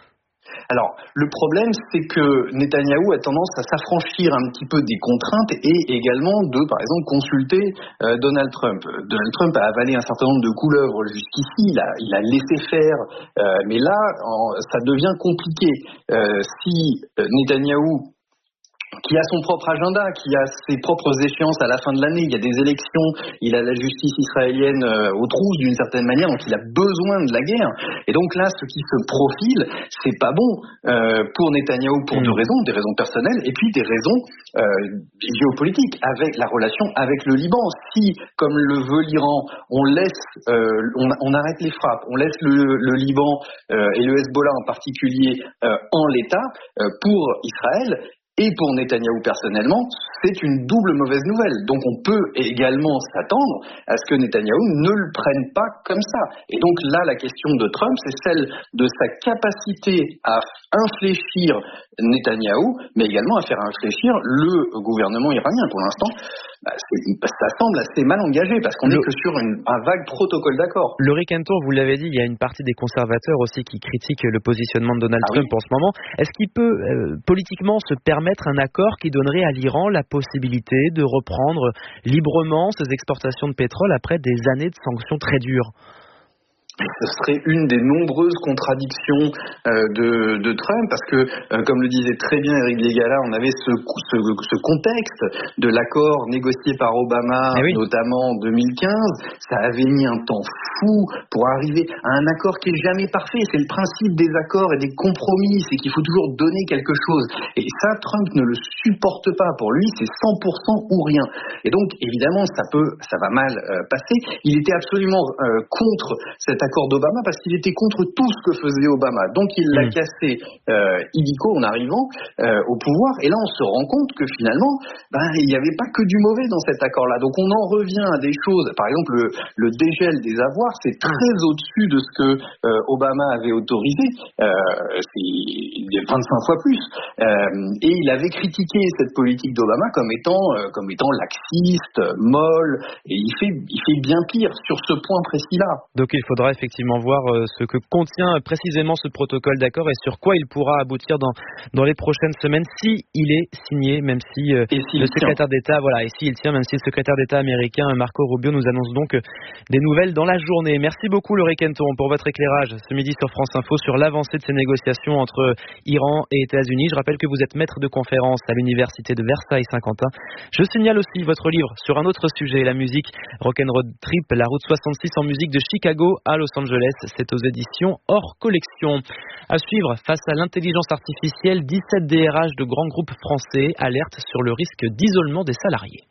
S13: Alors, le problème, c'est que Netanyahou a tendance à s'affranchir un petit peu des contraintes et également de, par exemple, consulter euh, Donald Trump. Donald Trump a avalé un certain nombre de couleuvres jusqu'ici, il a, il a laissé faire, euh, mais là, en, ça devient compliqué. Euh, si Netanyahou, qui a son propre agenda, qui a ses propres échéances à la fin de l'année, il y a des élections, il a la justice israélienne euh, aux trousses d'une certaine manière, donc il a besoin de la guerre. Et donc là, ce qui se profile, c'est pas bon euh, pour Netanyahou pour mmh. deux raisons, des raisons personnelles et puis des raisons euh, géopolitiques, avec la relation avec le Liban. Si, comme le veut l'Iran, on laisse, euh, on, on arrête les frappes, on laisse le, le Liban euh, et le Hezbollah en particulier euh, en l'état, euh, pour Israël, et pour Netanyahou personnellement, c'est une double mauvaise nouvelle. Donc on peut également s'attendre à ce que Netanyahou ne le prenne pas comme ça. Et donc là, la question de Trump, c'est celle de sa capacité à infléchir Netanyahou, mais également à faire infléchir le gouvernement iranien. Pour l'instant, bah, ça semble assez mal engagé, parce qu'on n'est que sur une, un vague protocole d'accord.
S7: Le Ricanton, vous l'avez dit, il y a une partie des conservateurs aussi qui critiquent le positionnement de Donald ah, Trump oui. en ce moment. Est-ce qu'il peut euh, politiquement se permettre un accord qui donnerait à l'Iran la possibilité de reprendre librement ses exportations de pétrole après des années de sanctions très dures ?
S13: Ce serait une des nombreuses contradictions euh, de, de Trump, parce que, euh, comme le disait très bien Eric Liegala, on avait ce, ce, ce contexte de l'accord négocié par Obama, eh oui. notamment en deux mille quinze. Ça avait mis un temps fou pour arriver à un accord qui est jamais parfait. C'est le principe des accords et des compromis, c'est qu'il faut toujours donner quelque chose. Et ça, Trump ne le supporte pas. Pour lui, c'est cent pour cent ou rien. Et donc, évidemment, ça peut, ça va mal euh, passer. Il était absolument euh, contre cet accord accord d'Obama parce qu'il était contre tout ce que faisait Obama. Donc il l'a mmh. cassé euh, illico en arrivant euh, au pouvoir. Et là, on se rend compte que finalement, ben, il n'y avait pas que du mauvais dans cet accord-là. Donc on en revient à des choses. Par exemple, le, le dégel des avoirs, c'est très au-dessus de ce que euh, Obama avait autorisé. Euh, c'est vingt-cinq fois plus. Euh, et il avait critiqué cette politique d'Obama comme étant, euh, comme étant laxiste, molle. Et il fait, il fait bien pire sur ce point précis-là.
S7: Donc il faudra faudra effectivement voir ce que contient précisément ce protocole d'accord et sur quoi il pourra aboutir dans, dans les prochaines semaines si il est signé, même si, euh, si le secrétaire tient. d'État, voilà, et s'il tient, même si le secrétaire d'État américain Marco Rubio nous annonce donc des nouvelles dans la journée. Merci beaucoup Laurie Kenton pour votre éclairage ce midi sur France Info sur l'avancée de ces négociations entre Iran et États-Unis. Je rappelle que vous êtes maître de conférence à l'université de Versailles-Saint-Quentin. Je signale aussi votre livre sur un autre sujet, la musique Rock'n'Roll Trip, la route soixante-six en musique de Chicago à Los Angeles. C'est aux éditions hors collection. À suivre, face à l'intelligence artificielle, dix-sept D R H de grands groupes français alertent sur le risque d'isolement des salariés.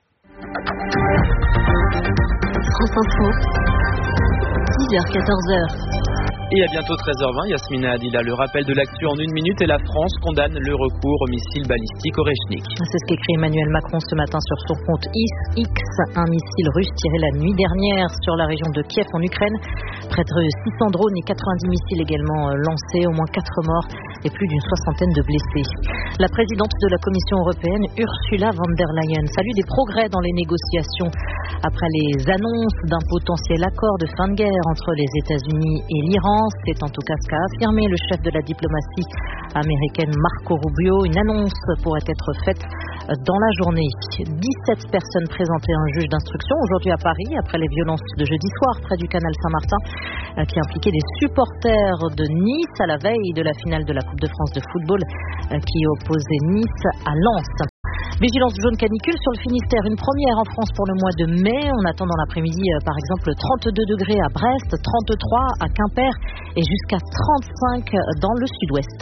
S5: France Info, dix heures quatorze heures.
S7: Et à bientôt treize heures vingt, Yasmina Adila. Le rappel de l'actu en une minute et la France condamne le recours au missile balistique Oreshnik.
S9: C'est ce qu'écrit Emmanuel Macron ce matin sur son compte X. Un missile russe tiré la nuit dernière sur la région de Kiev en Ukraine. Près de six cents drones et quatre-vingt-dix missiles également lancés, au moins quatre morts et plus d'une soixantaine de blessés. La présidente de la Commission européenne, Ursula von der Leyen, salue des progrès dans les négociations après les annonces d'un potentiel accord de fin de guerre entre les États-Unis et l'Iran. C'est en tout cas ce qu'a affirmé le chef de la diplomatie américaine Marco Rubio. Une annonce pourrait être faite dans la journée. dix-sept personnes présentées à un juge d'instruction aujourd'hui à Paris après les violences de jeudi soir près du canal Saint-Martin qui impliquaient des supporters de Nice à la veille de la finale de la Coupe de France de football qui opposait Nice à Lens. Vigilance jaune canicule sur le Finistère, une première en France pour le mois de mai. On attend dans l'après-midi par exemple trente-deux degrés à Brest, trente-trois à Quimper et jusqu'à trente-cinq dans le sud-ouest.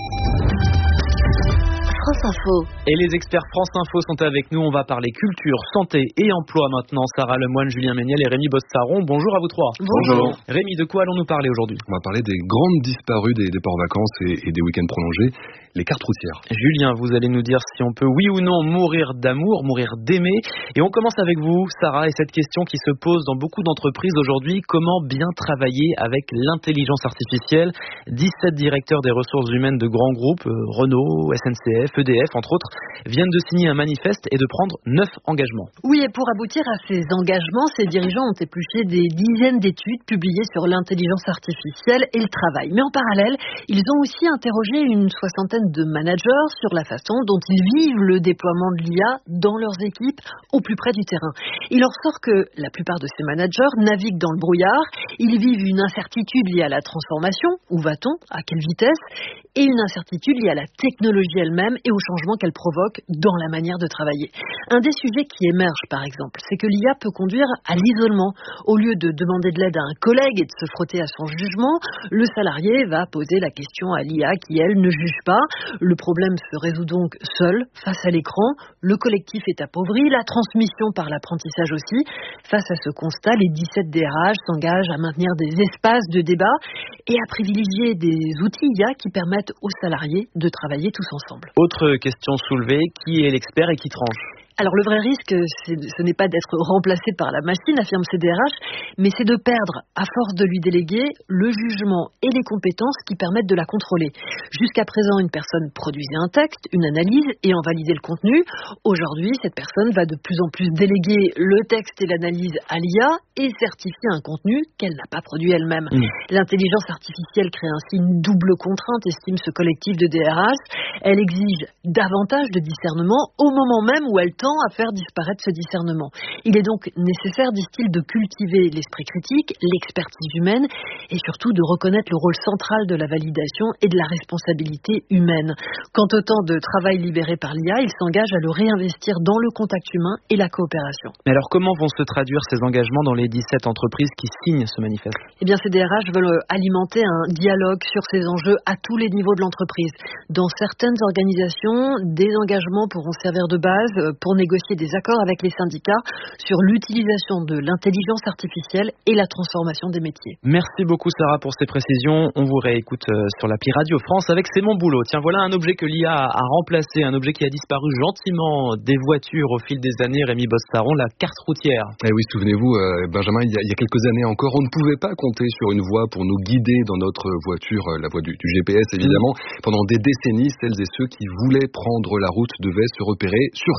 S5: France Info.
S7: Et les experts France Info sont avec nous. On va parler culture, santé et emploi maintenant. Sarah Lemoine, Julien Méniel et Rémi Bossaron. Bonjour à vous trois.
S21: Bonjour.
S7: Rémi, de quoi allons-nous parler aujourd'hui?
S21: On va parler des grandes disparues des, des ports vacances et, et des week-ends prolongés, les cartes routières.
S7: Julien, vous allez nous dire si on peut, oui ou non, mourir d'amour, mourir d'aimer. Et on commence avec vous, Sarah, et cette question qui se pose dans beaucoup d'entreprises aujourd'hui. Comment bien travailler avec l'intelligence artificielle? dix-sept directeurs des ressources humaines de grands groupes, euh, Renault, S N C F, E D F, entre autres, viennent de signer un manifeste et de prendre neuf engagements.
S14: Oui, et pour aboutir à ces engagements, ces dirigeants ont épluché des dizaines d'études publiées sur l'intelligence artificielle et le travail. Mais en parallèle, ils ont aussi interrogé une soixantaine de managers sur la façon dont ils vivent le déploiement de l'I A dans leurs équipes au plus près du terrain. Il en ressort que la plupart de ces managers naviguent dans le brouillard, ils vivent une incertitude liée à la transformation, où va-t-on, à quelle vitesse, et une incertitude liée à la technologie elle-même et aux changements qu'elle provoque dans la manière de travailler. Un des sujets qui émerge, par exemple, c'est que l'I A peut conduire à l'isolement. Au lieu de demander de l'aide à un collègue et de se frotter à son jugement, le salarié va poser la question à l'I A qui, elle, ne juge pas. Le problème se résout donc seul, face à l'écran. Le collectif est appauvri, la transmission par l'apprentissage aussi. Face à ce constat, les dix-sept D R H s'engagent à maintenir des espaces de débat et à privilégier des outils I A qui permettent aux salariés de travailler tous ensemble.
S7: Autre question soulevée, qui est l'expert et qui tranche?
S14: Alors le vrai risque, c'est, ce n'est pas d'être remplacé par la machine, affirme C D R H, mais c'est de perdre, à force de lui déléguer, le jugement et les compétences qui permettent de la contrôler. Jusqu'à présent, une personne produisait un texte, une analyse et en validait le contenu. Aujourd'hui, cette personne va de plus en plus déléguer le texte et l'analyse à l'I A et certifier un contenu qu'elle n'a pas produit elle-même. Mmh. L'intelligence artificielle crée ainsi une double contrainte, estime ce collectif de D R H. Elle exige davantage de discernement au moment même où elle tend à faire disparaître ce discernement. Il est donc nécessaire, disent-ils, de cultiver l'esprit critique, l'expertise humaine et surtout de reconnaître le rôle central de la validation et de la responsabilité humaine. Quant au temps de travail libéré par l'I A, il s'engage à le réinvestir dans le contact humain et la coopération.
S7: Mais alors comment vont se traduire ces engagements dans les dix-sept entreprises qui signent ce manifeste?
S14: Eh bien, ces D R H veulent alimenter un dialogue sur ces enjeux à tous les niveaux de l'entreprise. Dans certaines organisations, des engagements pourront servir de base pour négocier des accords avec les syndicats sur l'utilisation de l'intelligence artificielle et la transformation des métiers.
S7: Merci beaucoup Sarah pour ces précisions. On vous réécoute sur l'appli Radio France avec C'est mon boulot. Tiens, voilà un objet que l'I A a remplacé, un objet qui a disparu gentiment des voitures au fil des années. Rémi Bossaron, la carte routière.
S21: Eh oui, souvenez-vous, euh, Benjamin, il y, a, il y a quelques années encore, on ne pouvait pas compter sur une voie pour nous guider dans notre voiture, euh, la voie du, du G P S évidemment. Mmh. Pendant des décennies, celles et ceux qui voulaient prendre la route devaient se repérer sur ces cartes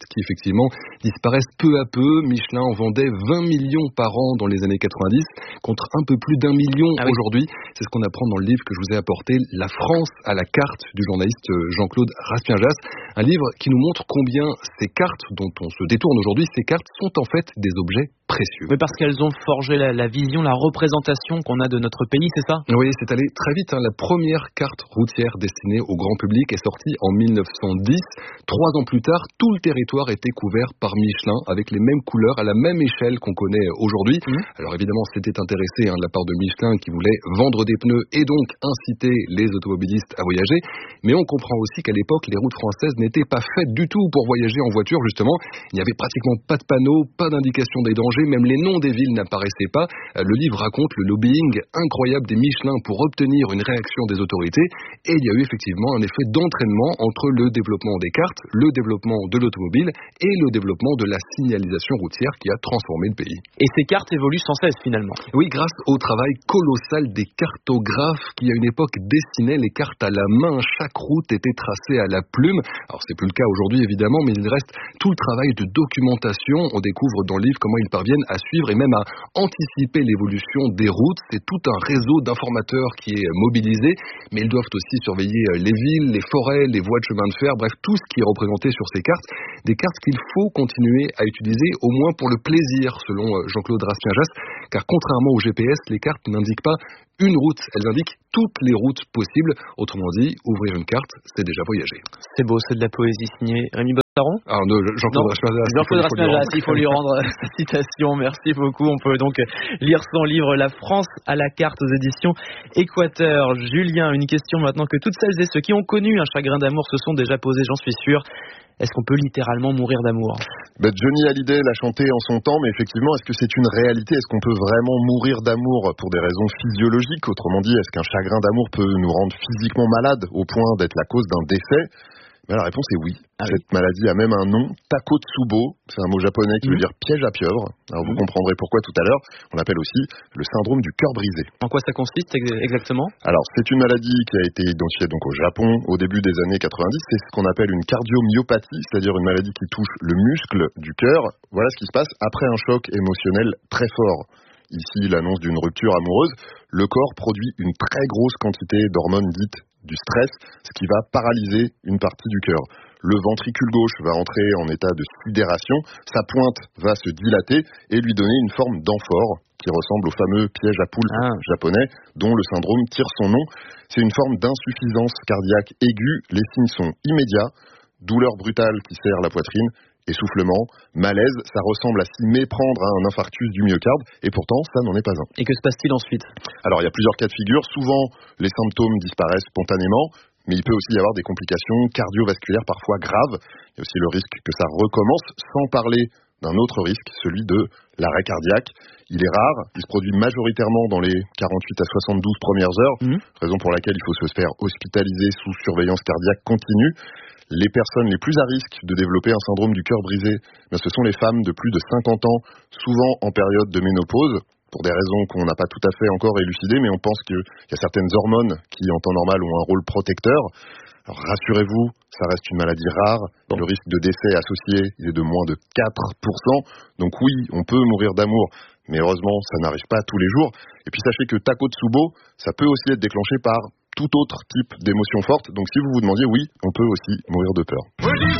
S21: cartes qui effectivement disparaissent peu à peu. Michelin en vendait vingt millions par an dans les années quatre-vingt-dix contre un peu plus d'un million ah oui. aujourd'hui. C'est ce qu'on apprend dans le livre que je vous ai apporté, La France à la carte, du journaliste Jean-Claude Raspienjas. Un livre qui nous montre combien ces cartes dont on se détourne aujourd'hui, ces cartes sont en fait des objets précieux.
S7: Mais parce qu'elles ont forgé la, la vision, la représentation qu'on a de notre pays, c'est ça?
S21: Oui, c'est allé très vite. Hein. La première carte routière destinée au grand public est sortie en mille neuf cent dix. Trois ans plus tard, tout le territoire était couvert par Michelin avec les mêmes couleurs, à la même échelle qu'on connaît aujourd'hui. Mmh. Alors évidemment, c'était intéressé hein, de la part de Michelin qui voulait vendre des pneus et donc inciter les automobilistes à voyager. Mais on comprend aussi qu'à l'époque, les routes françaises n'étaient pas faites du tout pour voyager en voiture, justement. Il n'y avait pratiquement pas de panneaux, pas d'indication des dangers, même les noms des villes n'apparaissaient pas. Le livre raconte le lobbying incroyable des Michelin pour obtenir une réaction des autorités. Et il y a eu effectivement un effet d'entraînement entre le développement des cartes, le développement de l'automobile et le développement de la signalisation routière qui a transformé le pays.
S7: Et ces cartes évoluent sans cesse finalement.
S21: Oui, grâce au travail colossal des cartographes qui à une époque dessinaient les cartes à la main. Chaque route était tracée à la plume. Alors c'est plus le cas aujourd'hui évidemment, mais il reste tout le travail de documentation. On découvre dans le livre comment ils parviennent à suivre et même à anticiper l'évolution des routes. C'est tout un réseau d'informateurs qui est mobilisé, mais ils doivent aussi surveiller les villes, les forêts, les voies de chemin de fer, bref, tout ce qui est représenté sur ces cartes. Des cartes qu'il faut continuer à utiliser, au moins pour le plaisir, selon Jean-Claude Raspienjas, car contrairement au G P S, les cartes n'indiquent pas une route, elles indiquent toutes les routes possibles. Autrement dit, ouvrir une carte, c'est déjà voyager.
S7: C'est beau, c'est de la poésie signée Rémi Bostaron.
S21: Ah non, Jean-Claude Raspienjas.
S7: Jean-Claude Raspienjas, il faut lui rendre sa citation. Merci beaucoup. On peut donc lire son livre La France à la carte aux éditions Équateur. Julien, une question maintenant que toutes celles et ceux qui ont connu un chagrin d'amour se sont déjà posés, j'en suis sûr. Est-ce qu'on peut littéralement mourir d'amour?
S15: Ben, Johnny Hallyday l'a chanté en son temps, mais effectivement, est-ce que c'est une réalité? Est-ce qu'on peut vraiment mourir d'amour pour des raisons physiologiques? Autrement dit, est-ce qu'un chagrin d'amour peut nous rendre physiquement malades au point d'être la cause d'un décès? Ben, la réponse est oui. Ah Cette oui. maladie a même un nom, Takotsubo. C'est un mot japonais qui mmh. veut dire piège à pieuvre. Alors vous mmh. comprendrez pourquoi tout à l'heure. On l'appelle aussi le syndrome du cœur brisé.
S7: En quoi ça consiste exactement?
S15: Alors c'est une maladie qui a été identifiée donc au Japon au début des années quatre-vingt-dix. C'est ce qu'on appelle une cardiomyopathie, c'est-à-dire une maladie qui touche le muscle du cœur. Voilà ce qui se passe après un choc émotionnel très fort. Ici, l'annonce d'une rupture amoureuse. Le corps produit une très grosse quantité d'hormones dites du stress, ce qui va paralyser une partie du cœur. Le ventricule gauche va entrer en état de sidération, sa pointe va se dilater et lui donner une forme d'amphore qui ressemble au fameux piège à poulpe ah. japonais dont le syndrome tire son nom. C'est une forme d'insuffisance cardiaque aiguë, les signes sont immédiats, douleur brutale qui serre la poitrine, essoufflement, malaise, ça ressemble à s'y méprendre à un infarctus du myocarde, et pourtant, ça n'en est pas un.
S7: Et que se passe-t-il ensuite?
S15: Alors, il y a plusieurs cas de figure. Souvent, les symptômes disparaissent spontanément, mais il peut aussi y avoir des complications cardiovasculaires parfois graves. Il y a aussi le risque que ça recommence, sans parler d'un autre risque, celui de l'arrêt cardiaque. Il est rare, il se produit majoritairement dans les quarante-huit à soixante-douze premières heures, mmh. raison pour laquelle il faut se faire hospitaliser sous surveillance cardiaque continue. Les personnes les plus à risque de développer un syndrome du cœur brisé, ben ce sont les femmes de plus de cinquante ans, souvent en période de ménopause, pour des raisons qu'on n'a pas tout à fait encore élucidées, mais on pense qu'il y a certaines hormones qui, en temps normal, ont un rôle protecteur. Alors rassurez-vous, ça reste une maladie rare. Le risque de décès associé il est de moins de quatre pour cent. Donc oui, on peut mourir d'amour, mais heureusement, ça n'arrive pas tous les jours. Et puis sachez que Takotsubo, ça peut aussi être déclenché par tout autre type d'émotion forte. Donc si vous vous demandiez, oui, on peut aussi mourir de peur.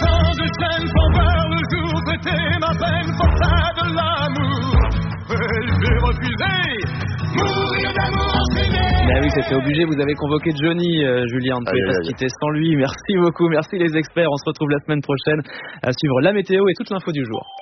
S7: Ben oui, c'était obligé, vous avez convoqué Johnny, euh, Julien, on ne pouvait pas se quitter sans lui. Merci beaucoup, merci les experts. On se retrouve la semaine prochaine à suivre la météo et toute l'info du jour.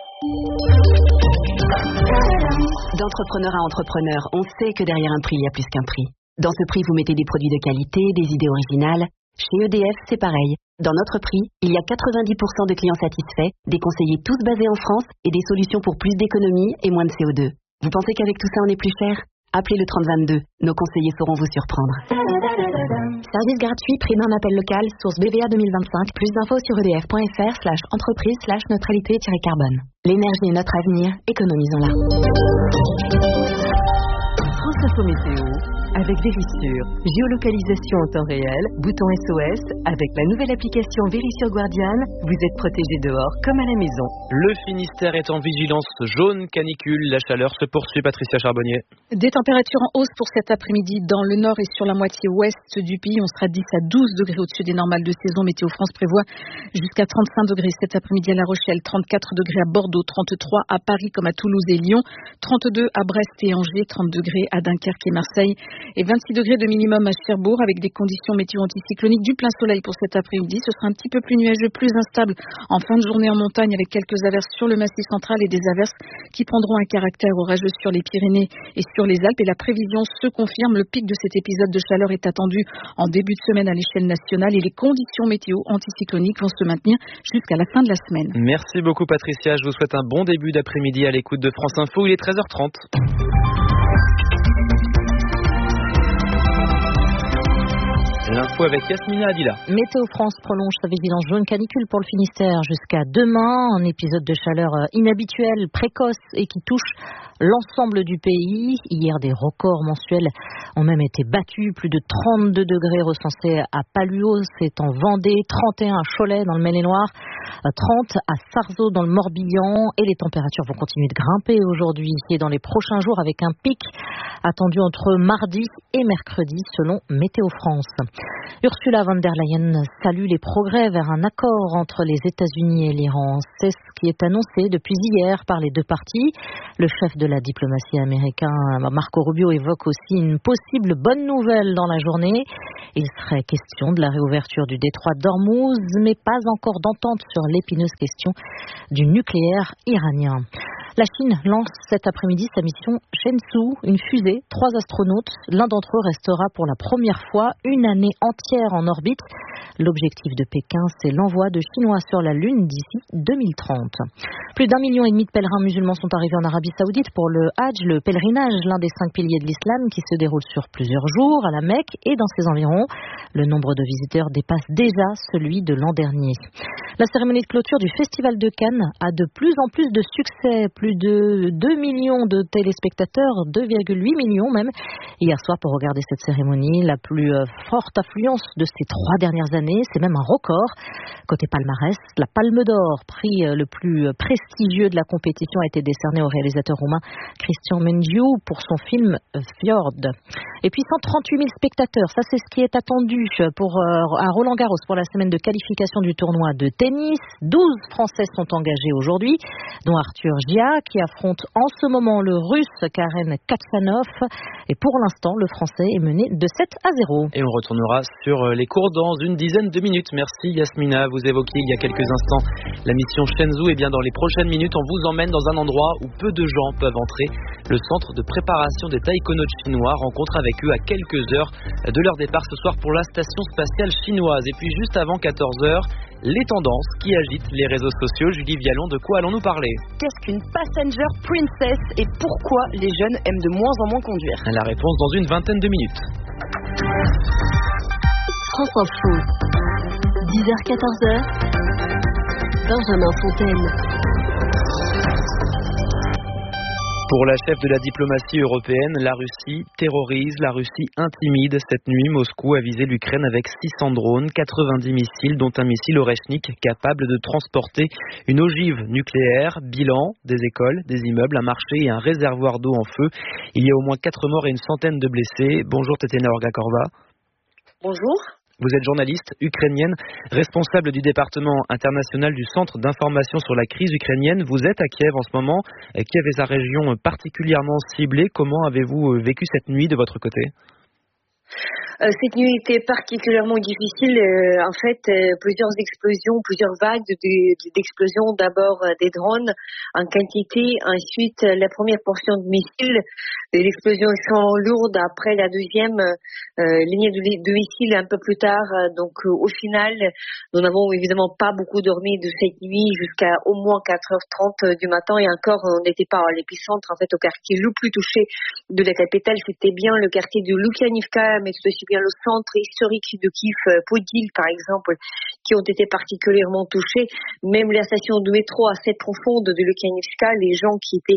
S5: D'entrepreneur à entrepreneur, on sait que derrière un prix, il y a plus qu'un prix. Dans ce prix, vous mettez des produits de qualité, des idées originales. Chez E D F, c'est pareil. Dans notre prix, il y a quatre-vingt-dix pour cent de clients satisfaits, des conseillers tous basés en France et des solutions pour plus d'économies et moins de C O deux. Vous pensez qu'avec tout ça, on est plus cher? Appelez le trente vingt-deux. Nos conseillers sauront vous surprendre. Service gratuit, prix d'un appel local, source B V A deux mille vingt-cinq. Plus d'infos sur edf.fr slash entreprise slash neutralité-carbone. L'énergie est notre avenir, économisons-la.
S6: France Info Météo avec Vérissure. Géolocalisation en temps réel, bouton S O S. Avec la nouvelle application Vérissure Guardian, vous êtes protégé dehors comme à la maison.
S7: Le Finistère est en vigilance jaune canicule. La chaleur se poursuit, Patricia Charbonnier.
S3: Des températures en hausse pour cet après-midi dans le nord et sur la moitié ouest du pays. On sera dix à douze degrés au-dessus des normales de saison. Météo France prévoit jusqu'à trente-cinq degrés cet après-midi à La Rochelle, trente-quatre degrés à Bordeaux, trente-trois à Paris comme à Toulouse et Lyon, trente-deux à Brest et Angers, trente degrés à Dunkerque et Marseille et vingt-six degrés de minimum à Cherbourg avec des conditions météo anticycloniques du plein soleil pour cet après-midi. Ce sera un petit peu plus nuageux, plus instable en fin de journée en montagne avec quelques averses sur le massif central et des averses qui prendront un caractère orageux sur les Pyrénées et sur les Alpes. Et la prévision se confirme, le pic de cet épisode de chaleur est attendu en début de semaine à l'échelle nationale et les conditions météo anticycloniques vont se maintenir jusqu'à la fin de la semaine.
S7: Merci beaucoup Patricia, je vous souhaite un bon début d'après-midi à l'écoute de France Info, il est treize heures trente. L'info avec Yasmina Adila.
S9: Météo France prolonge sa vigilance jaune canicule pour le Finistère jusqu'à demain. Un épisode de chaleur inhabituel, précoce et qui touche l'ensemble du pays. Hier, des records mensuels ont même été battus. Plus de trente-deux degrés recensés à Paluos, c'est en Vendée, trente et un à Cholet dans le Maine-et-Loire, trente à Sarzeau dans le Morbihan. Et les températures vont continuer de grimper aujourd'hui et dans les prochains jours avec un pic attendu entre mardi et mercredi selon Météo France. Ursula von der Leyen salue les progrès vers un accord entre les États-Unis et l'Iran. C'est ce qui est annoncé depuis hier par les deux parties. Le chef de la diplomatie américain, Marco Rubio, évoque aussi une possible bonne nouvelle dans la journée. Il serait question de la réouverture du détroit d'Ormuz, mais pas encore d'entente sur l'épineuse question du nucléaire iranien. La Chine lance cet après-midi sa mission Shenzhou, une fusée, trois astronautes. L'un d'entre eux restera pour la première fois une année entière en orbite. L'objectif de Pékin, c'est l'envoi de Chinois sur la Lune d'ici deux mille trente. Plus d'un million et demi de pèlerins musulmans sont arrivés en Arabie Saoudite pour le Hajj, le pèlerinage, l'un des cinq piliers de l'islam qui se déroule sur plusieurs jours à la Mecque et dans ses environs. Le nombre de visiteurs dépasse déjà celui de l'an dernier. La cérémonie de clôture du Festival de Cannes a de plus en plus de succès. Plus de deux millions de téléspectateurs, deux virgule huit millions même, hier soir pour regarder cette cérémonie. La plus forte affluence de ces trois dernières années, c'est même un record. Côté palmarès, la Palme d'Or, prix le plus prestigieux de la compétition, a été décerné au réalisateur roumain Cristian Mungiu pour son film Fjord. Et puis cent trente-huit mille spectateurs, ça c'est ce qui est attendu pour, à Roland-Garros pour la semaine de qualification du tournoi de tennis. douze Français sont engagés aujourd'hui, dont Arthur Gia qui affronte en ce moment le Russe Karen Khachanov. Et pour l'instant, le Français est mené de sept à zéro.
S7: Et on retournera sur les cours dans une dizaine de minutes. Merci Yasmina. Vous évoquiez il y a quelques instants la mission Shenzhou. Et bien dans les prochaines minutes, on vous emmène dans un endroit où peu de gens peuvent entrer. Le centre de préparation des taïkonautes chinois. Rencontre avec eux à quelques heures de leur départ ce soir pour la station spatiale chinoise. Et puis juste avant quatorze heures, les tendances qui agitent les réseaux sociaux. Julie Vialon, de quoi allons-nous parler?
S16: Qu'est-ce qu'une passenger princess et pourquoi les jeunes aiment de moins en moins conduire?
S7: La réponse dans une vingtaine de minutes.
S5: France Info, dix heures quatorze heures, Benjamin Fontaine.
S7: Pour la chef de la diplomatie européenne, la Russie terrorise, la Russie intimide. Cette nuit, Moscou a visé l'Ukraine avec six cents drones, quatre-vingt-dix missiles, dont un missile Oreshnik capable de transporter une ogive nucléaire. Bilan, des écoles, des immeubles, un marché et un réservoir d'eau en feu. Il y a au moins quatre morts et une centaine de blessés. Bonjour Tetina Orgakorva.
S17: Bonjour.
S7: Vous êtes journaliste ukrainienne, responsable du département international du Centre d'information sur la crise ukrainienne. Vous êtes à Kiev en ce moment. Kiev est sa région particulièrement ciblée. Comment avez-vous vécu cette nuit de votre côté ?
S17: Cette nuit était particulièrement difficile. Euh, en fait, euh, plusieurs explosions, plusieurs vagues de, de, d'explosions. D'abord euh, des drones en quantité, ensuite euh, la première portion de missiles, des explosions extrêmement lourdes. Après la deuxième euh, ligne de, de missiles un peu plus tard. Donc euh, au final, nous n'avons évidemment pas beaucoup dormi de cette nuit jusqu'à au moins quatre heures trente du matin. Et encore, on n'était pas à l'épicentre. En fait, au quartier le plus touché de la capitale, c'était bien le quartier de Lukianivka, mais tout aussi bien le centre historique de Kiev, Podil par exemple, qui ont été particulièrement touchés. Même la station de métro assez profonde de Lukianivka, les gens qui étaient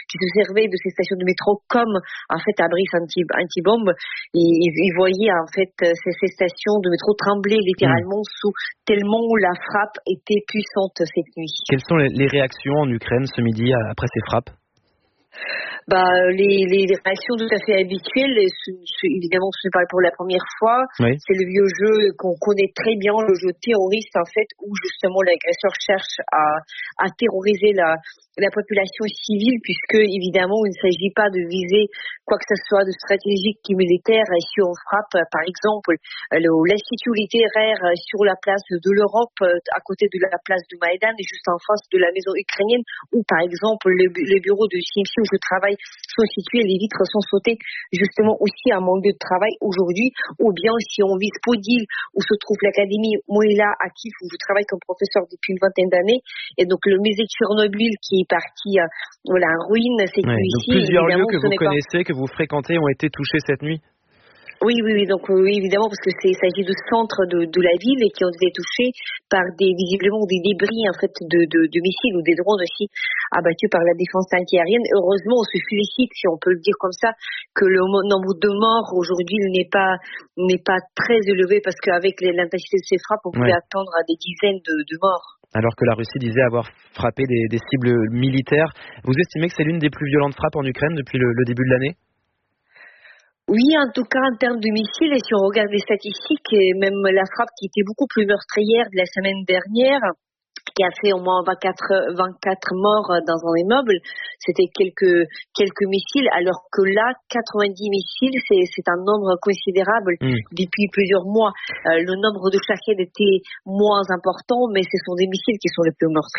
S17: qui se servaient de ces stations de métro comme en fait abris anti anti-bombes. Ils, ils voyaient en fait ces, ces stations de métro trembler littéralement mmh. sous tellement la frappe était puissante cette nuit.
S7: Quelles sont les réactions en Ukraine ce midi après ces frappes?
S17: Bah, les, les réactions tout à fait habituelles, et ce, ce, évidemment ce n'est pas pour la première fois, oui. C'est le vieux jeu qu'on connaît très bien, le jeu terroriste en fait, où justement l'agresseur cherche à, à terroriser la, la population civile, puisque évidemment il ne s'agit pas de viser quoi que ce soit de stratégique ou militaire. Si on frappe par exemple le, l'Institut littéraire sur la place de l'Europe, à côté de la place du Maïdan et juste en face de la maison ukrainienne, ou par exemple le, le bureau de C M C où je travaille sont situés, les vitres sont sautées justement aussi à mon lieu de travail aujourd'hui, ou bien si on vise Podil où se trouve l'académie Moïla à Kiev où je travaille comme professeur depuis une vingtaine d'années, et donc le musée de Tchernobyl qui est parti euh, voilà, en ruine cette
S7: ouais,
S17: nuit
S7: donc
S17: ici.
S7: Plusieurs lieux que vous connaissez, pas... que vous fréquentez ont été touchés cette nuit?
S17: Oui, oui, oui, donc oui, évidemment, parce que c'est, il s'agit de centres de, de la ville et qui ont été touchés par des, visiblement, des débris, en fait, de, de, de missiles ou des drones aussi abattus par la défense antiaérienne. Heureusement, on se félicite, si on peut le dire comme ça, que le nombre de morts aujourd'hui n'est pas, n'est pas très élevé, parce qu'avec l'intensité de ces frappes, on pouvait ouais. attendre à des dizaines de, de morts.
S7: Alors que la Russie disait avoir frappé des, des cibles militaires. Vous estimez que c'est l'une des plus violentes frappes en Ukraine depuis le, le début de l'année?
S17: Oui, en tout cas en termes de missiles, et si on regarde les statistiques, et même la frappe qui était beaucoup plus meurtrière de la semaine dernière, qui a fait au moins vingt-quatre, vingt-quatre morts dans un immeuble, c'était quelques quelques missiles, alors que là, quatre-vingt-dix missiles, c'est, c'est un nombre considérable mmh. depuis plusieurs mois. Euh, le nombre de Shahed était moins important, mais ce sont des missiles qui sont les plus meurtriers.